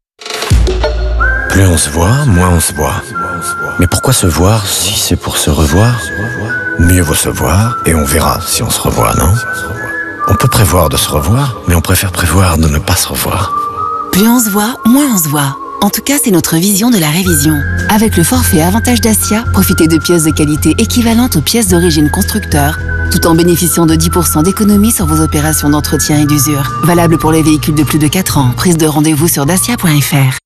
Plus on se voit, moins on se voit. Mais pourquoi se voir si c'est pour se revoir ? Mieux vaut se voir et on verra si on se revoit, non ? On peut prévoir de se revoir, mais on préfère prévoir de ne pas se revoir. Plus on se voit, moins on se voit. En tout cas, c'est notre vision de la révision. Avec le forfait Avantage Dacia, profitez de pièces de qualité équivalentes aux pièces d'origine constructeur, tout en bénéficiant de dix pour cent d'économie sur vos opérations d'entretien et d'usure. Valable pour les véhicules de plus de quatre ans. Prise de rendez-vous sur dacia point f r.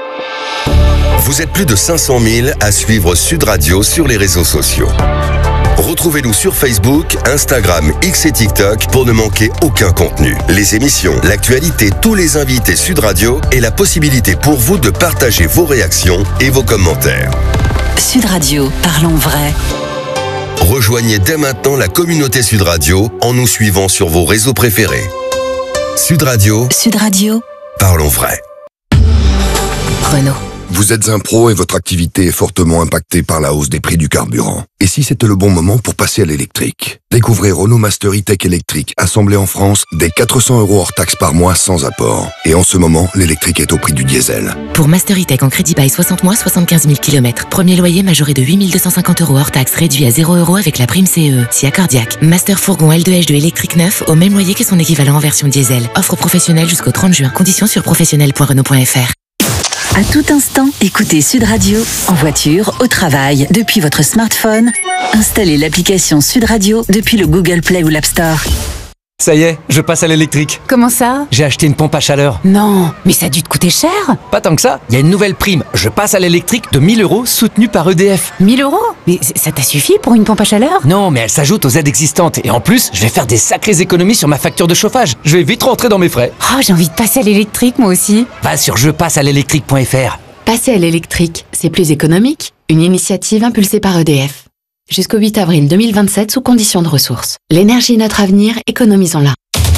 Vous êtes plus de cinq cent mille à suivre Sud Radio sur les réseaux sociaux. Retrouvez-nous sur Facebook, Instagram, X et TikTok pour ne manquer aucun contenu. Les émissions, l'actualité, tous les invités Sud Radio et la possibilité pour vous de partager vos réactions et vos commentaires. Sud Radio, parlons vrai. Rejoignez dès maintenant la communauté Sud Radio en nous suivant sur vos réseaux préférés. Sud Radio. Sud Radio. Parlons vrai. Renault. Vous êtes un pro et votre activité est fortement impactée par la hausse des prix du carburant. Et si c'était le bon moment pour passer à l'électrique ? Découvrez Renault Master E-Tech électrique, assemblé en France, dès quatre cents euros hors taxe par mois sans apport. Et en ce moment, l'électrique est au prix du diesel. Pour Master E-Tech en crédit bail soixante mois, soixante-quinze mille kilomètres. Premier loyer majoré de huit mille deux cent cinquante euros hors taxe, réduit à zéro euros avec la prime C E E. Si accordiaque. Master Fourgon L deux H deux électrique neuf au même loyer que son équivalent en version diesel. Offre professionnelle jusqu'au trente juin. Conditions sur professionnel point renault point f r. À tout instant, écoutez Sud Radio, en voiture, au travail, depuis votre smartphone. Installez l'application Sud Radio depuis le Google Play ou l'App Store. Ça y est, je passe à l'électrique. Comment ça? J'ai acheté une pompe à chaleur. Non, mais ça a dû te coûter cher. Pas tant que ça, il y a une nouvelle prime. Je passe à l'électrique de mille euros soutenue par E D F. mille euros? Mais ça t'a suffi pour une pompe à chaleur? Non, mais elle s'ajoute aux aides existantes. Et en plus, je vais faire des sacrées économies sur ma facture de chauffage. Je vais vite rentrer dans mes frais. Oh, j'ai envie de passer à l'électrique moi aussi. Va sur je passe à l'électrique point F R. Passer à l'électrique, c'est plus économique. Une initiative impulsée par E D F. Jusqu'au huit avril deux mille vingt-sept sous conditions de ressources. L'énergie est notre avenir, économisons-la.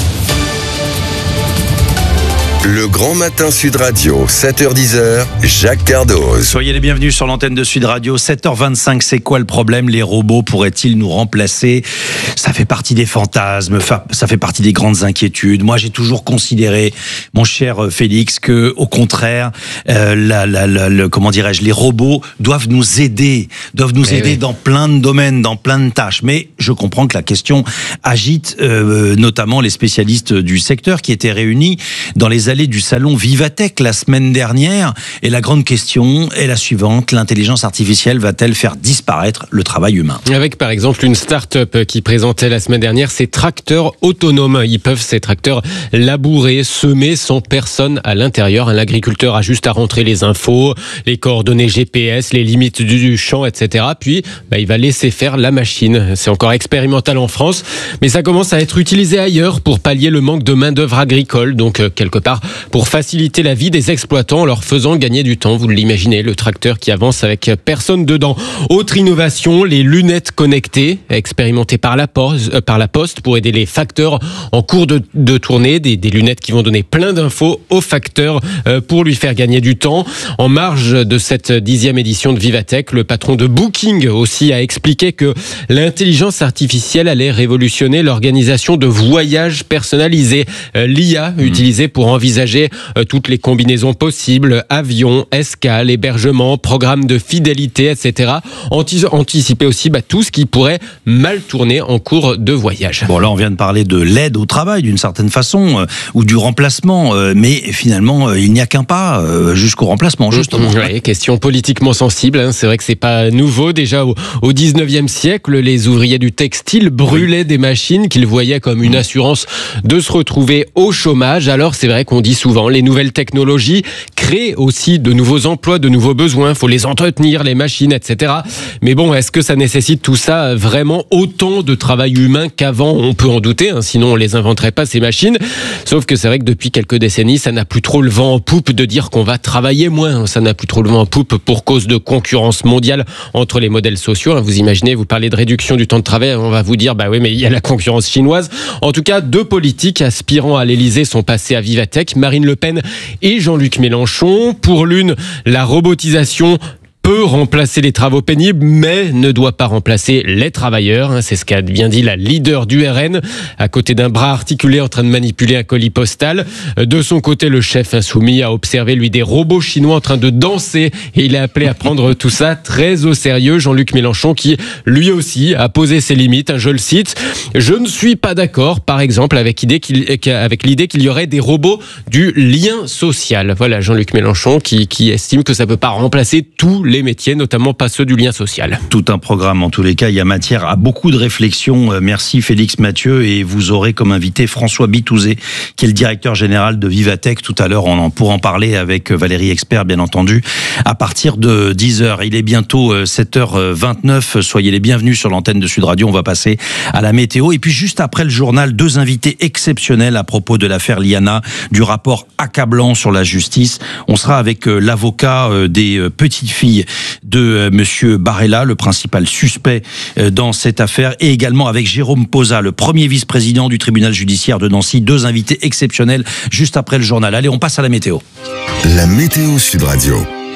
Le Grand Matin Sud Radio, sept heures dix, Jacques Cardoz. Soyez les bienvenus sur l'antenne de Sud Radio. sept heures vingt-cinq, c'est quoi le problème? Les robots pourraient-ils nous remplacer? Ça fait partie des fantasmes, ça fait partie des grandes inquiétudes. Moi, j'ai toujours considéré, mon cher Félix, que au contraire, euh, la, la, la, le, comment dirais-je, les robots doivent nous aider, doivent nous Mais aider oui. dans plein de domaines, dans plein de tâches. Mais je comprends que la question agite euh, notamment les spécialistes du secteur qui étaient réunis dans les allées du salon Vivatech la semaine dernière. Et la grande question est la suivante: l'intelligence artificielle va-t-elle faire disparaître le travail humain? Avec par exemple une start-up qui présentait la semaine dernière ses tracteurs autonomes. Ils peuvent, ces tracteurs, labourer, semer sans personne à l'intérieur. L'agriculteur a juste à rentrer les infos, les coordonnées G P S, les limites du champ, et cetera. Puis, bah, il va laisser faire la machine. C'est encore expérimental en France, mais ça commence à être utilisé ailleurs pour pallier le manque de main-d'œuvre agricole. Donc, euh, quelque part, pour faciliter la vie des exploitants en leur faisant gagner du temps. Vous l'imaginez, le tracteur qui avance avec personne dedans. Autre innovation, les lunettes connectées, expérimentées par la poste, euh, par la poste pour aider les facteurs en cours de, de tournée. Des, des lunettes qui vont donner plein d'infos au facteur euh, pour lui faire gagner du temps. En marge de cette dixième édition de Vivatech, le patron de Booking aussi a expliqué que l'intelligence artificielle allait révolutionner l'organisation de voyages personnalisés. Euh, L'I A mmh. utilisée pour envisager euh, toutes les combinaisons possibles, avions, escales, hébergements, programmes de fidélité, et cetera. Anti- anticiper aussi bah, tout ce qui pourrait mal tourner en cours de voyage. Bon, là, on vient de parler de l'aide au travail, d'une certaine façon, euh, ou du remplacement, euh, mais finalement, euh, il n'y a qu'un pas euh, jusqu'au remplacement, justement. Mmh, oui, question politiquement sensible, hein. C'est vrai que c'est pas nouveau. Déjà, au, au dix-neuvième siècle, les ouvriers du textile brûlaient des machines qu'ils voyaient comme une assurance de se retrouver au chômage. Alors, c'est vrai qu'on dit souvent, les nouvelles technologies créent aussi de nouveaux emplois, de nouveaux besoins. Il faut les entretenir, les machines, et cetera. Mais bon, est-ce que ça nécessite tout ça vraiment autant de travail humain qu'avant? On peut en douter, hein, sinon on les inventerait pas, ces machines. Sauf que c'est vrai que depuis quelques décennies, ça n'a plus trop le vent en poupe de dire qu'on va travailler moins. Ça n'a plus trop le vent en poupe pour cause de concurrence mondiale entre les modèles sociaux. Vous imaginez, vous parlez de réduction du temps de travail, on va vous dire, bah oui, mais il y a la concurrence chinoise. En tout cas, deux politiques aspirant à l'Élysée sont passés à Vivatech, Marine Le Pen et Jean-Luc Mélenchon. Pour l'une, la robotisation peut remplacer les travaux pénibles, mais ne doit pas remplacer les travailleurs. C'est ce qu'a bien dit la leader du R N, à côté d'un bras articulé en train de manipuler un colis postal. De son côté, le chef insoumis a observé, lui, des robots chinois en train de danser, et il a appelé à prendre tout ça très au sérieux. Jean-Luc Mélenchon, qui, lui aussi, a posé ses limites. Je le cite: « Je ne suis pas d'accord, par exemple, avec l'idée qu'il, avec l'idée qu'il y aurait des robots du lien social. » Voilà, Jean-Luc Mélenchon qui, qui estime que ça ne peut pas remplacer tous les métiers, notamment pas ceux du lien social. Tout un programme, en tous les cas, il y a matière à beaucoup de réflexions. Merci Félix Mathieu, et vous aurez comme invité François Bitouzé, qui est le directeur général de Vivatech. Tout à l'heure, on en pourra en parler avec Valérie Expert, bien entendu, à partir de dix heures. Il est bientôt sept heures vingt-neuf. Soyez les bienvenus sur l'antenne de Sud Radio. On va passer à la météo. Et puis, juste après le journal, deux invités exceptionnels à propos de l'affaire Liana, du rapport accablant sur la justice. On sera avec l'avocat des petites filles de Monsieur Barella, le principal suspect dans cette affaire, et également avec Jérôme Posa, le premier vice-président du tribunal judiciaire de Nancy. Deux invités exceptionnels juste après le journal. Allez, on passe à la météo. La météo Sud Radio.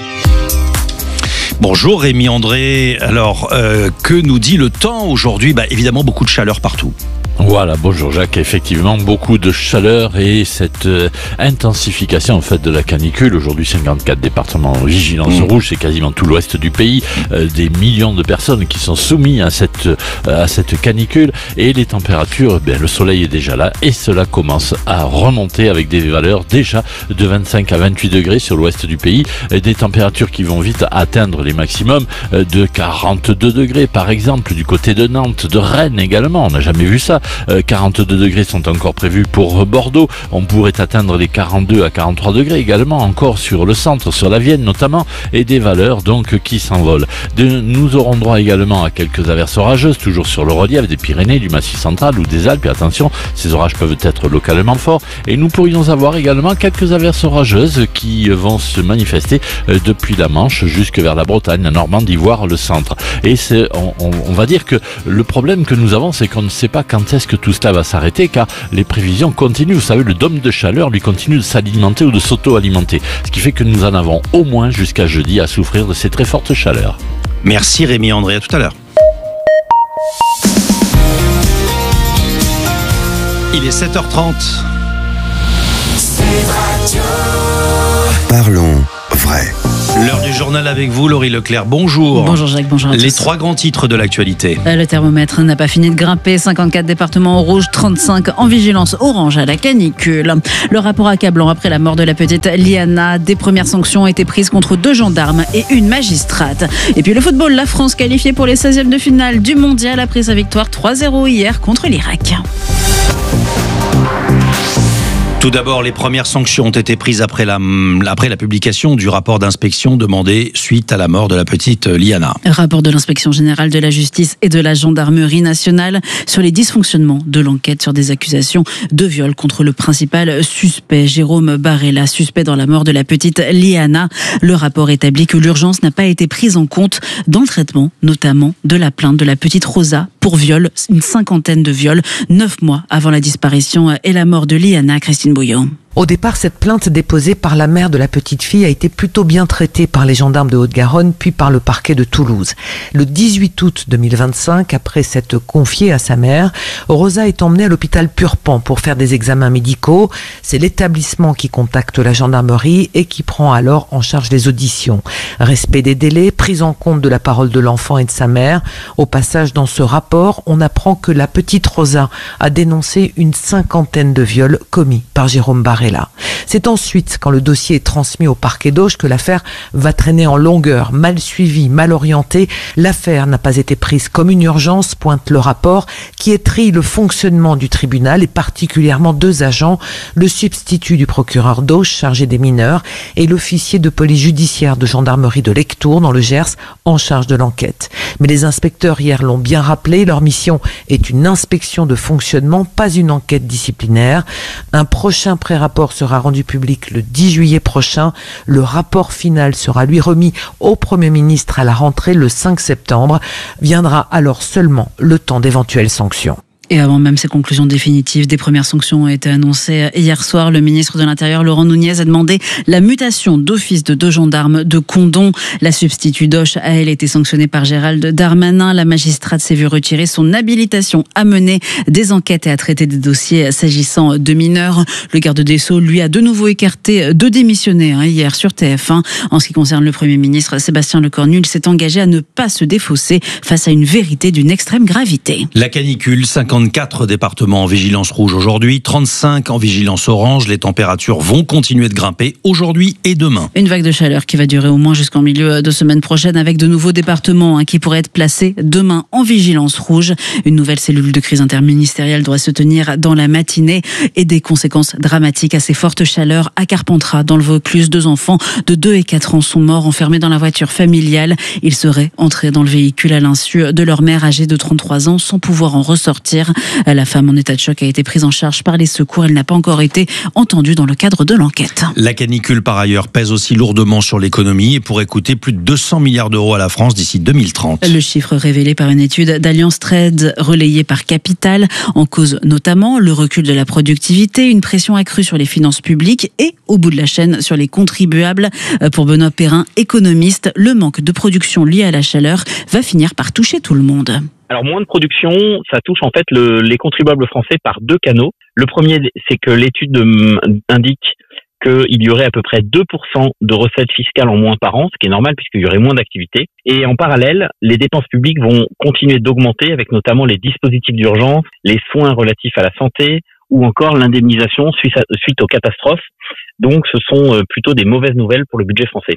Bonjour Rémi André. Alors, euh, que nous dit le temps aujourd'hui? Bah, évidemment, beaucoup de chaleur partout. Voilà, bonjour Jacques, effectivement beaucoup de chaleur et cette euh, intensification en fait de la canicule. Aujourd'hui cinquante-quatre départements en vigilance mmh. rouge, c'est quasiment tout l'ouest du pays, euh, des millions de personnes qui sont soumises à cette, euh, à cette canicule, et les températures, ben, le soleil est déjà là et cela commence à remonter avec des valeurs déjà de vingt-cinq à vingt-huit degrés sur l'ouest du pays, des températures qui vont vite atteindre les maximums de quarante-deux degrés par exemple du côté de Nantes, de Rennes également, on n'a jamais vu ça. Euh, quarante-deux degrés sont encore prévus pour Bordeaux. On pourrait atteindre les quarante-deux à quarante-trois degrés également encore sur le centre, sur la Vienne notamment, et des valeurs donc qui s'envolent. De, nous aurons droit également à quelques averses orageuses, toujours sur le relief des Pyrénées, du Massif central ou des Alpes. Et attention, ces orages peuvent être localement forts. Et nous pourrions avoir également quelques averses orageuses qui vont se manifester depuis la Manche jusque vers la Bretagne, la Normandie, voire le centre. Et c'est, on, on, on va dire que le problème que nous avons, c'est qu'on ne sait pas quand est-ce que tout cela va s'arrêter, car les prévisions continuent. Vous savez, le dôme de chaleur lui continue de s'alimenter ou de s'auto-alimenter. Ce qui fait que nous en avons au moins jusqu'à jeudi à souffrir de ces très fortes chaleurs. Merci Rémi André, à tout à l'heure. Il est sept heures trente. Parlons vrai. L'heure du journal avec vous, Laurie Leclerc. Bonjour. Bonjour Jacques, bonjour à tous. Les trois grands titres de l'actualité. Le thermomètre n'a pas fini de grimper. cinquante-quatre départements au rouge, trente-cinq en vigilance orange à la canicule. Le rapport accablant après la mort de la petite Liana. Des premières sanctions ont été prises contre deux gendarmes et une magistrate. Et puis le football, la France qualifiée pour les seizièmes de finale du mondial après sa victoire trois zéro hier contre l'Irak. Tout d'abord, les premières sanctions ont été prises après la, après la publication du rapport d'inspection demandé suite à la mort de la petite Liana. Rapport de l'inspection générale de la justice et de la gendarmerie nationale sur les dysfonctionnements de l'enquête sur des accusations de viol contre le principal suspect, Jérôme Barella, suspect dans la mort de la petite Liana. Le rapport établit que l'urgence n'a pas été prise en compte dans le traitement, notamment de la plainte de la petite Rosa pour viol, une cinquantaine de viols, neuf mois avant la disparition et la mort de Liana. Christine Bouillon. Au départ, cette plainte déposée par la mère de la petite fille a été plutôt bien traitée par les gendarmes de Haute-Garonne, puis par le parquet de Toulouse. Le dix-huit août deux mille vingt-cinq, après s'être confiée à sa mère, Rosa est emmenée à l'hôpital Purpan pour faire des examens médicaux. C'est l'établissement qui contacte la gendarmerie et qui prend alors en charge les auditions. Respect des délais, prise en compte de la parole de l'enfant et de sa mère. Au passage, dans ce rapport, on apprend que la petite Rosa a dénoncé une cinquantaine de viols commis par Jérôme Barella. C'est ensuite, quand le dossier est transmis au parquet d'Auch, que l'affaire va traîner en longueur. Mal suivie, mal orientée, l'affaire n'a pas été prise comme une urgence, pointe le rapport, qui étrille le fonctionnement du tribunal et particulièrement deux agents, le substitut du procureur d'Auch chargé des mineurs et l'officier de police judiciaire de gendarmerie de Lectoure dans le Gers en charge de l'enquête. Mais les inspecteurs hier l'ont bien rappelé, leur mission est une inspection de fonctionnement, pas une enquête disciplinaire. Un prochain pré-rapport sera rendu public le dix juillet prochain. Le rapport final sera lui remis au Premier ministre à la rentrée le cinq septembre. Viendra alors seulement le temps d'éventuelles sanctions. Et avant même ces conclusions définitives, des premières sanctions ont été annoncées hier soir. Le ministre de l'Intérieur, Laurent Nunez, a demandé la mutation d'office de deux gendarmes de Condom. La substitut d'Auch a, elle, été sanctionnée par Gérald Darmanin. La magistrate s'est vue retirer son habilitation à mener des enquêtes et à traiter des dossiers s'agissant de mineurs. Le garde des Sceaux, lui, a de nouveau écarté de démissionner hein, hier sur T F un. En ce qui concerne le Premier ministre, Sébastien Lecornu, il s'est engagé à ne pas se défausser face à une vérité d'une extrême gravité. La canicule, cinquante quatre départements en vigilance rouge aujourd'hui, trente-cinq en vigilance orange. Les températures vont continuer de grimper aujourd'hui et demain. Une vague de chaleur qui va durer au moins jusqu'en milieu de semaine prochaine avec de nouveaux départements hein, qui pourraient être placés demain en vigilance rouge. Une nouvelle cellule de crise interministérielle doit se tenir dans la matinée et des conséquences dramatiques à ces fortes chaleurs à Carpentras, dans le Vaucluse. Deux enfants de deux et quatre ans sont morts enfermés dans la voiture familiale. Ils seraient entrés dans le véhicule à l'insu de leur mère âgée de trente-trois ans sans pouvoir en ressortir. La femme en état de choc a été prise en charge par les secours. Elle n'a pas encore été entendue dans le cadre de l'enquête. La canicule, par ailleurs, pèse aussi lourdement sur l'économie et pourrait coûter plus de deux cents milliards d'euros à la France d'ici deux mille trente. Le chiffre révélé par une étude d'Alliance Trade relayée par Capital en cause notamment le recul de la productivité, une pression accrue sur les finances publiques et, au bout de la chaîne, sur les contribuables. Pour Benoît Perrin, économiste, le manque de production lié à la chaleur va finir par toucher tout le monde. Alors moins de production, ça touche en fait le, les contribuables français par deux canaux. Le premier, c'est que l'étude indique qu'il y aurait à peu près deux pour cent de recettes fiscales en moins par an, ce qui est normal puisqu'il y aurait moins d'activité. Et en parallèle, les dépenses publiques vont continuer d'augmenter avec notamment les dispositifs d'urgence, les soins relatifs à la santé ou encore l'indemnisation suite aux catastrophes. Donc ce sont plutôt des mauvaises nouvelles pour le budget français.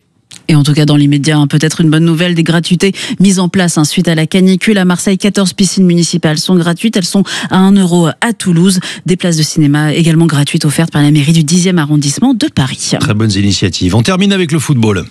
Et en tout cas, dans l'immédiat, hein, peut-être une bonne nouvelle, des gratuités mises en place hein, suite à la canicule. À Marseille, quatorze piscines municipales sont gratuites. Elles sont à un euro à Toulouse. Des places de cinéma également gratuites offertes par la mairie du dixième arrondissement de Paris. Très bonnes initiatives. On termine avec le football.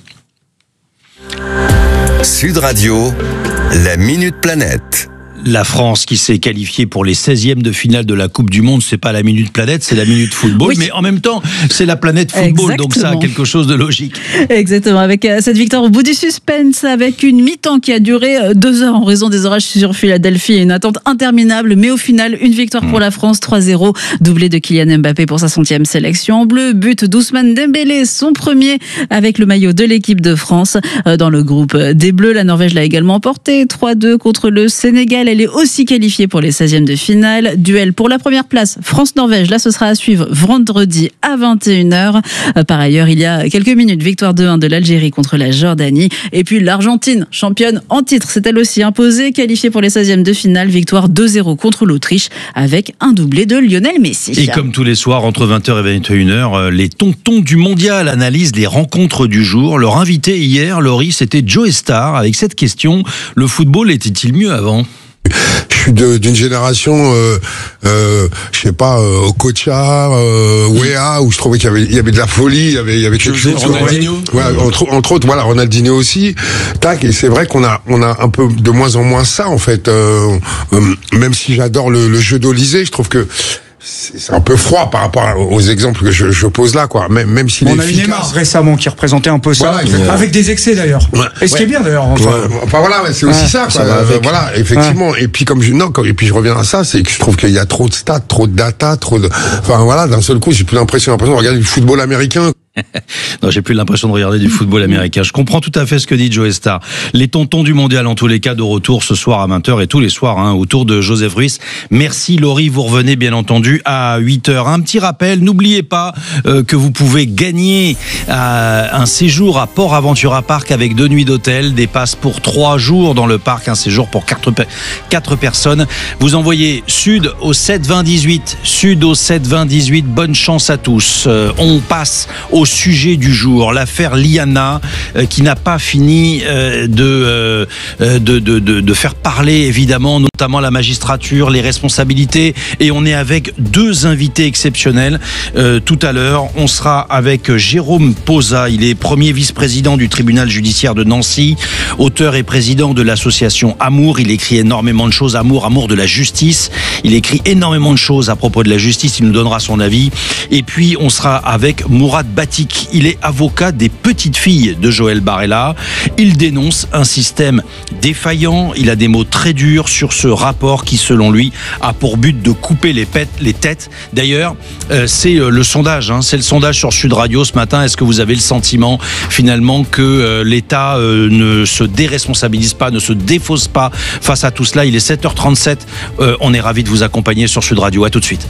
Sud Radio, la Minute Planète. La France qui s'est qualifiée pour les seizièmes de finale de la Coupe du Monde, c'est pas la Minute Planète, c'est la Minute Football, oui. Mais en même temps, c'est la planète football, exactement. Donc ça a quelque chose de logique. Exactement, avec cette victoire au bout du suspense, avec une mi-temps qui a duré deux heures en raison des orages sur Philadelphie et une attente interminable, mais au final, une victoire pour la France, trois zéro, doublé de Kylian Mbappé pour sa centième sélection en bleu, but d'Ousmane Dembélé, son premier avec le maillot de l'équipe de France. Dans le groupe des Bleus, la Norvège l'a également emporté, trois deux contre le Sénégal. Elle est aussi qualifiée pour les seizièmes de finale. Duel pour la première place, France-Norvège. Là, ce sera à suivre vendredi à vingt et une heures. Par ailleurs, il y a quelques minutes, victoire deux un de l'Algérie contre la Jordanie. Et puis l'Argentine, championne en titre, s'est elle aussi imposée, qualifiée pour les seizièmes de finale. Victoire deux zéro contre l'Autriche avec un doublé de Lionel Messi. Et comme tous les soirs, entre vingt heures et vingt et une heures, les tontons du mondial analysent les rencontres du jour. Leur invité hier, Laurie, c'était Joe Star, avec cette question: le football était-il mieux avant ? Je suis de, d'une génération, euh, euh, je sais pas, euh, Okocha, euh, Wea, où je trouvais qu'il y avait, il y avait de la folie, il y avait, il y avait quelque chose. Ronaldinho. Ouais, entre, entre autres, voilà, Ronaldinho aussi. Tac, et c'est vrai qu'on a, on a un peu de moins en moins ça, en fait. Euh, euh, même si j'adore le, le jeu d'Olysée, je trouve que c'est un peu froid par rapport aux exemples que je, je pose là, quoi. Même, même si on a eu Neymar récemment qui représentait un peu ça, voilà, avec des excès d'ailleurs. Ouais. Et ce ouais. qui est bien d'ailleurs. Enfin, ouais. enfin voilà, c'est aussi ouais. ça. Quoi. ça euh, voilà, effectivement. Ouais. Et puis comme je non, et puis je reviens à ça, c'est que je trouve qu'il y a trop de stats, trop de data, trop de. Enfin voilà, d'un seul coup, j'ai plus l'impression, l'impression de regarder du football américain. Non, j'ai plus l'impression de regarder du football américain. Je comprends tout à fait ce que dit Joe Star. Les tontons du mondial, en tous les cas, de retour ce soir à vingt heures et tous les soirs, hein, autour de Joseph Ruiz. Merci Laurie, vous revenez bien entendu à huit heures. Un petit rappel, n'oubliez pas euh, que vous pouvez gagner euh, un séjour à Port Aventura Park avec deux nuits d'hôtel, des passes pour trois jours dans le parc, un séjour pour quatre, quatre personnes. Vous envoyez Sud au sept vingt dix-huit, Sud au sept vingt dix-huit. Bonne chance à tous. Euh, on passe au Au sujet du jour, l'affaire Liana, euh, qui n'a pas fini euh, de, euh, de, de, de, de faire parler, évidemment, notamment la magistrature, les responsabilités. Et on est avec deux invités exceptionnels. Euh, tout à l'heure, on sera avec Jérôme Posa. Il est premier vice-président du tribunal judiciaire de Nancy, auteur et président de l'association Amour. Il écrit énormément de choses. Amour, amour de la justice. Il écrit énormément de choses à propos de la justice. Il nous donnera son avis. Et puis, on sera avec Mourad Bati. Il est avocat des petites filles de Joël Barella. Il dénonce un système défaillant. Il a des mots très durs sur ce rapport qui, selon lui, a pour but de couper les, pètes, les têtes. D'ailleurs, euh, c'est euh, le sondage. Hein, c'est le sondage sur Sud Radio ce matin. Est-ce que vous avez le sentiment, finalement, que euh, l'État euh, ne se déresponsabilise pas, ne se défausse pas face à tout cela? Il est sept heures trente-sept. Euh, on est ravis de vous accompagner sur Sud Radio. À tout de suite.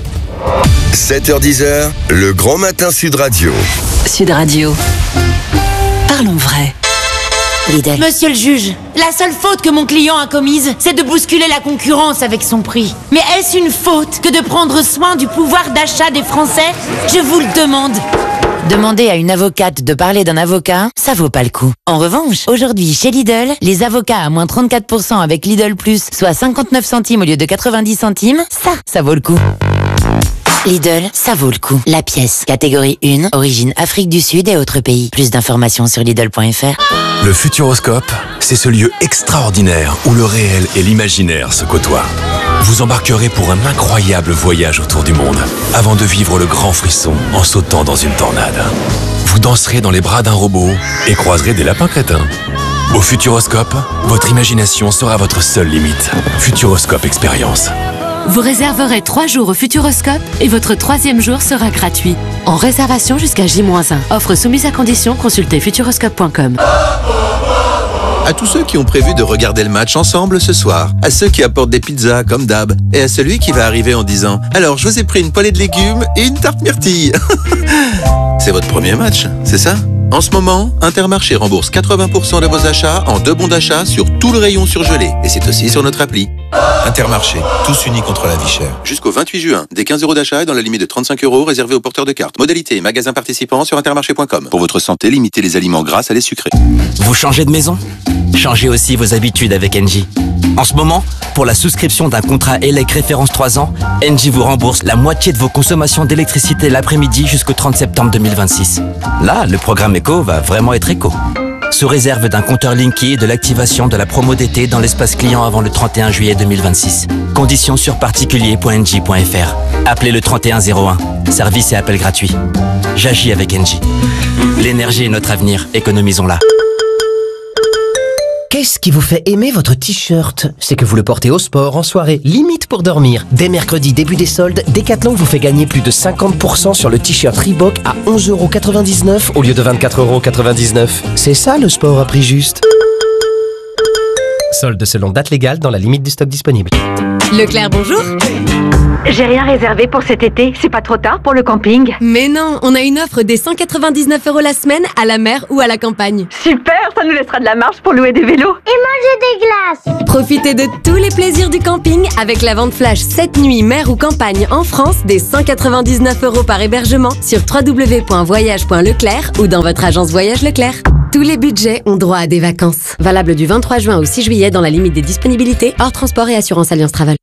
sept heures dix, le grand matin Sud Radio. Sud Radio. Parlons vrai. Lidl. Monsieur le juge, la seule faute que mon client a commise, c'est de bousculer la concurrence avec son prix. Mais est-ce une faute que de prendre soin du pouvoir d'achat des Français? Je vous le demande. Demander à une avocate de parler d'un avocat, ça vaut pas le coup. En revanche, aujourd'hui chez Lidl, les avocats à moins trente-quatre pour cent avec Lidl Plus, soit cinquante-neuf centimes au lieu de quatre-vingt-dix centimes, ça, ça vaut le coup. Lidl, ça vaut le coup. La pièce, catégorie un, origine Afrique du Sud et autres pays. Plus d'informations sur Lidl point F R. Le Futuroscope, c'est ce lieu extraordinaire où le réel et l'imaginaire se côtoient. Vous embarquerez pour un incroyable voyage autour du monde, avant de vivre le grand frisson en sautant dans une tornade. Vous danserez dans les bras d'un robot et croiserez des lapins crétins. Au Futuroscope, votre imagination sera votre seule limite. Futuroscope Expérience. Vous réserverez trois jours au Futuroscope et votre troisième jour sera gratuit. En réservation jusqu'à J moins un. Offre soumise à condition, consultez futuroscope point com. À tous ceux qui ont prévu de regarder le match ensemble ce soir, à ceux qui apportent des pizzas comme d'hab, et à celui qui va arriver en disant « Alors, je vous ai pris une poêlée de légumes et une tarte myrtille ». C'est votre premier match, c'est ça ? En ce moment, Intermarché rembourse quatre-vingts pour cent de vos achats en deux bons d'achat sur tout le rayon surgelé. Et c'est aussi sur notre appli. Intermarché, tous unis contre la vie chère. Jusqu'au vingt-huit juin, des quinze euros d'achat et dans la limite de trente-cinq euros réservés aux porteurs de cartes. Modalité, magasin participant sur intermarché point com. Pour votre santé, limitez les aliments gras à les sucrés. Vous changez de maison ? Changez aussi vos habitudes avec Engie. En ce moment, pour la souscription d'un contrat E L E C référence trois ans, Engie vous rembourse la moitié de vos consommations d'électricité l'après-midi jusqu'au trente septembre deux mille vingt-six. Là, le programme éco va vraiment être éco. Sous réserve d'un compteur Linky et de l'activation de la promo d'été dans l'espace client avant le trente et un juillet deux mille vingt-six. Conditions sur particulier point engie point f r. Appelez le trente et un zéro un. Service et appel gratuit. J'agis avec Engie. L'énergie est notre avenir. Économisons-la. Qu'est-ce qui vous fait aimer votre t-shirt? C'est que vous le portez au sport, en soirée, limite pour dormir. Dès mercredi, début des soldes, Decathlon vous fait gagner plus de cinquante pour cent sur le t-shirt Reebok à onze euros quatre-vingt-dix-neuf au lieu de vingt-quatre euros quatre-vingt-dix-neuf. C'est ça le sport à prix juste. Solde selon date légale dans la limite du stock disponible. Leclerc, bonjour. J'ai rien réservé pour cet été, c'est pas trop tard pour le camping? Mais non, on a une offre des cent quatre-vingt-dix-neuf euros la semaine à la mer ou à la campagne. Super, ça nous laissera de la marge pour louer des vélos. Et manger des glaces. Profitez de tous les plaisirs du camping avec la vente flash sept nuits mer ou campagne en France des cent quatre-vingt-dix-neuf euros par hébergement sur w w w point voyage point leclerc ou dans votre agence Voyage Leclerc. Tous les budgets ont droit à des vacances. Valable du vingt-trois juin au six juillet dans la limite des disponibilités hors transport et assurance Alliance Travel.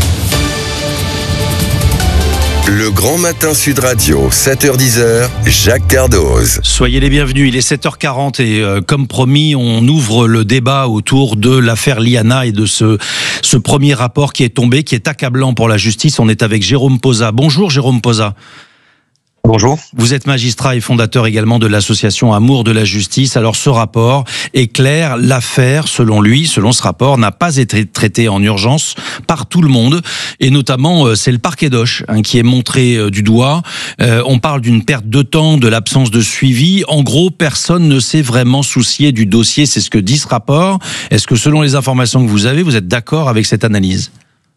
Le Grand Matin Sud Radio, sept heures dix, Jacques Cardoz. Soyez les bienvenus, il est sept heures quarante et euh, comme promis, on ouvre le débat autour de l'affaire Liana et de ce, ce premier rapport qui est tombé, qui est accablant pour la justice. On est avec Jérôme Posa. Bonjour Jérôme Posa. Bonjour. Vous êtes magistrat et fondateur également de l'association Amour de la Justice. Alors ce rapport est clair, l'affaire, selon lui, selon ce rapport, n'a pas été traitée en urgence par tout le monde. Et notamment, c'est le parquet d'Auch hein, qui est montré du doigt. Euh, on parle d'une perte de temps, de l'absence de suivi. En gros, personne ne s'est vraiment soucié du dossier. C'est ce que dit ce rapport. Est-ce que selon les informations que vous avez, vous êtes d'accord avec cette analyse ?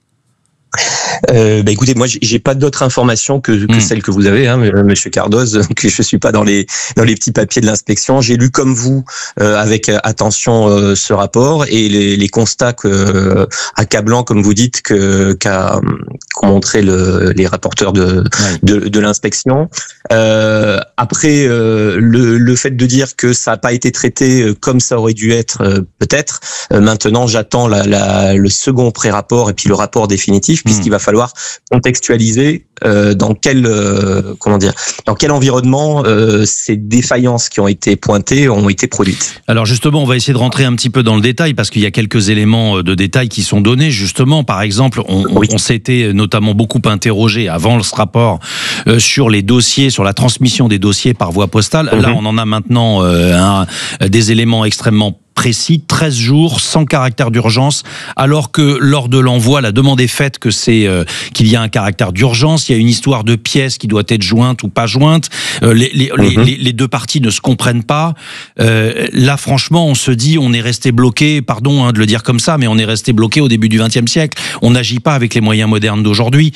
Euh, bah écoutez, moi j'ai pas d'autres informations que, que mmh. celles que vous avez, hein, Monsieur Cardoz, que je suis pas dans les dans les petits papiers de l'inspection. J'ai lu comme vous euh, avec attention euh, ce rapport et les, les constats que, euh, accablants, comme vous dites, que qu'a qu'ont montré le, les rapporteurs de ouais. de, de l'inspection. Euh, après, euh, le, le fait de dire que ça n'a pas été traité comme ça aurait dû être, euh, peut-être. Euh, maintenant, j'attends la, la, le second pré-rapport et puis le rapport définitif, puisqu'il mmh. va falloir contextualiser euh, dans quel euh, comment dire dans quel environnement euh, ces défaillances qui ont été pointées ont été produites. Alors justement, on va essayer de rentrer un petit peu dans le détail parce qu'il y a quelques éléments de détail qui sont donnés. Justement, par exemple, on, oui. on s'était notamment beaucoup interrogé avant ce rapport euh, sur les dossiers, sur la transmission des dossiers par voie postale. Mmh. Là, on en a maintenant euh, un, des éléments extrêmement précis, treize jours, sans caractère d'urgence, alors que lors de l'envoi, la demande est faite que c'est euh, qu'il y a un caractère d'urgence, il y a une histoire de pièce qui doit être jointe ou pas jointe, euh, les, les, mm-hmm. les, les deux parties ne se comprennent pas. Euh, là, franchement, on se dit, on est resté bloqué, pardon hein, de le dire comme ça, mais on est resté bloqué au début du vingtième siècle. On n'agit pas avec les moyens modernes d'aujourd'hui.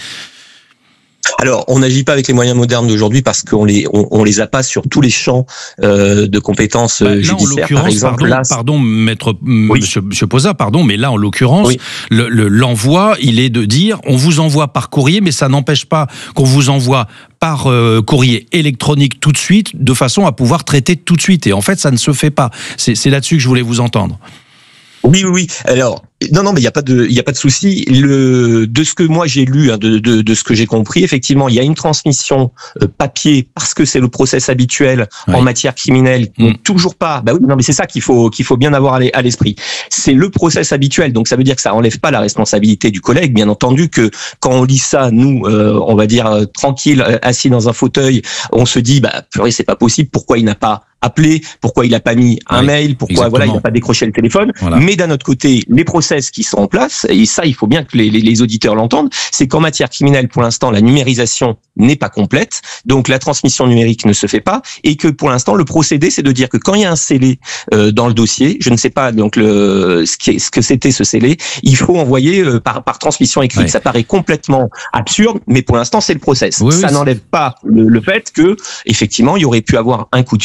Alors, on n'agit pas avec les moyens modernes d'aujourd'hui parce qu'on les on, on les a pas sur tous les champs euh, de compétences bah, là, judiciaires. En par exemple, pardon, là, pardon, maître oui. Monsieur, Monsieur Posa, pardon, mais là, en l'occurrence, oui. le, le, l'envoi, il est de dire, on vous envoie par courrier, mais ça n'empêche pas qu'on vous envoie par euh, courrier électronique tout de suite, de façon à pouvoir traiter tout de suite. Et en fait, ça ne se fait pas. C'est, c'est là-dessus que je voulais vous entendre. Oui, oui, oui. Alors, non, non, mais il y a pas de, il y a pas de souci. Le, de ce que moi j'ai lu, hein, de, de, de ce que j'ai compris, effectivement, il y a une transmission euh, papier parce que c'est le process habituel oui. en matière criminelle. Mmh. Donc toujours pas. Bah oui, non, mais c'est ça qu'il faut, qu'il faut bien avoir à l'esprit. C'est le process habituel. Donc ça veut dire que ça enlève pas la responsabilité du collègue. Bien entendu que quand on lit ça, nous, euh, on va dire euh, tranquille, assis dans un fauteuil, on se dit, bah purée, c'est pas possible. Pourquoi il n'a pas appelé, pourquoi il a pas mis un oui, mail, pourquoi exactement. voilà il n'a pas décroché le téléphone. Voilà. Mais d'un autre côté, les process qui sont en place, et ça il faut bien que les, les, les auditeurs l'entendent, c'est qu'en matière criminelle pour l'instant la numérisation n'est pas complète, donc la transmission numérique ne se fait pas, et que pour l'instant le procédé c'est de dire que quand il y a un scellé euh, dans le dossier, je ne sais pas donc le ce, qui est, ce que c'était ce scellé, il faut envoyer euh, par, par transmission écrite. Ouais. Ça paraît complètement absurde, mais pour l'instant c'est le process. Oui, ça oui, n'enlève c'est... pas le, le fait que effectivement il y aurait pu avoir un coup de fil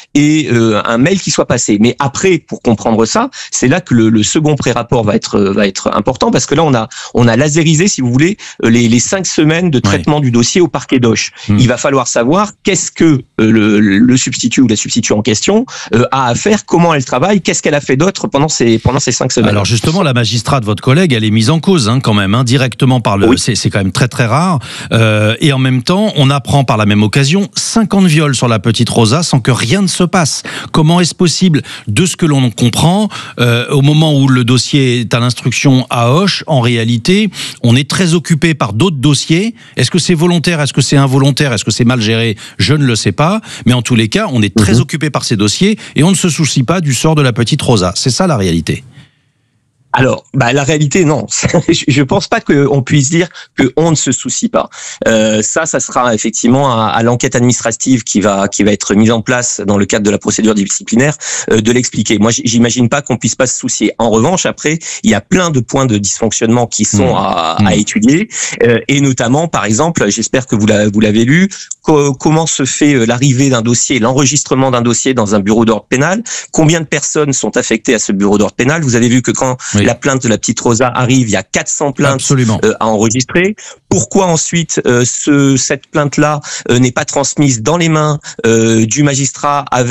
et euh, un mail qui soit passé. Mais après, pour comprendre ça, c'est là que le, le second pré-rapport va être va être important, parce que là on a on a lasérisé, si vous voulez, les, les cinq semaines de traitement ouais. du dossier au parquet d'Auch. Mmh. Il va falloir savoir qu'est-ce que euh, le, le substitut ou la substitut en question euh, a à faire, comment elle travaille, qu'est-ce qu'elle a fait d'autre pendant ces pendant ces cinq semaines. Alors justement, la magistrate, votre collègue, elle est mise en cause hein, quand même, hein, directement par le. Oui. C'est, c'est quand même très très rare. Euh, et en même temps, on apprend par la même occasion cinquante viols sur la petite Rosa sans que rien ne se passe. Comment est-ce possible? De ce que l'on comprend, euh, au moment où le dossier est à l'instruction à Auch, en réalité, on est très occupé par d'autres dossiers. Est-ce que c'est volontaire? Est-ce que c'est involontaire? Est-ce que c'est mal géré? Je ne le sais pas. Mais en tous les cas, on est très mmh. occupé par ces dossiers et on ne se soucie pas du sort de la petite Rosa. C'est ça la réalité. Alors, bah la réalité, non. Je pense pas qu'on puisse dire que on ne se soucie pas. Euh, ça, ça sera effectivement à, à l'enquête administrative qui va qui va être mise en place dans le cadre de la procédure disciplinaire euh, de l'expliquer. Moi, j'imagine pas qu'on puisse pas se soucier. En revanche, après, il y a plein de points de dysfonctionnement qui sont mmh. à, à étudier, euh, et notamment, par exemple, j'espère que vous l'avez, vous l'avez lu, co- comment se fait l'arrivée d'un dossier, l'enregistrement d'un dossier dans un bureau d'ordre pénal. Combien de personnes sont affectées à ce bureau d'ordre pénal? Vous avez vu que quand oui. la plainte de la petite Rosa arrive, il y a quatre cents plaintes euh, à enregistrer. Pourquoi ensuite euh, ce, cette plainte-là euh, n'est pas transmise dans les mains euh, du magistrat avec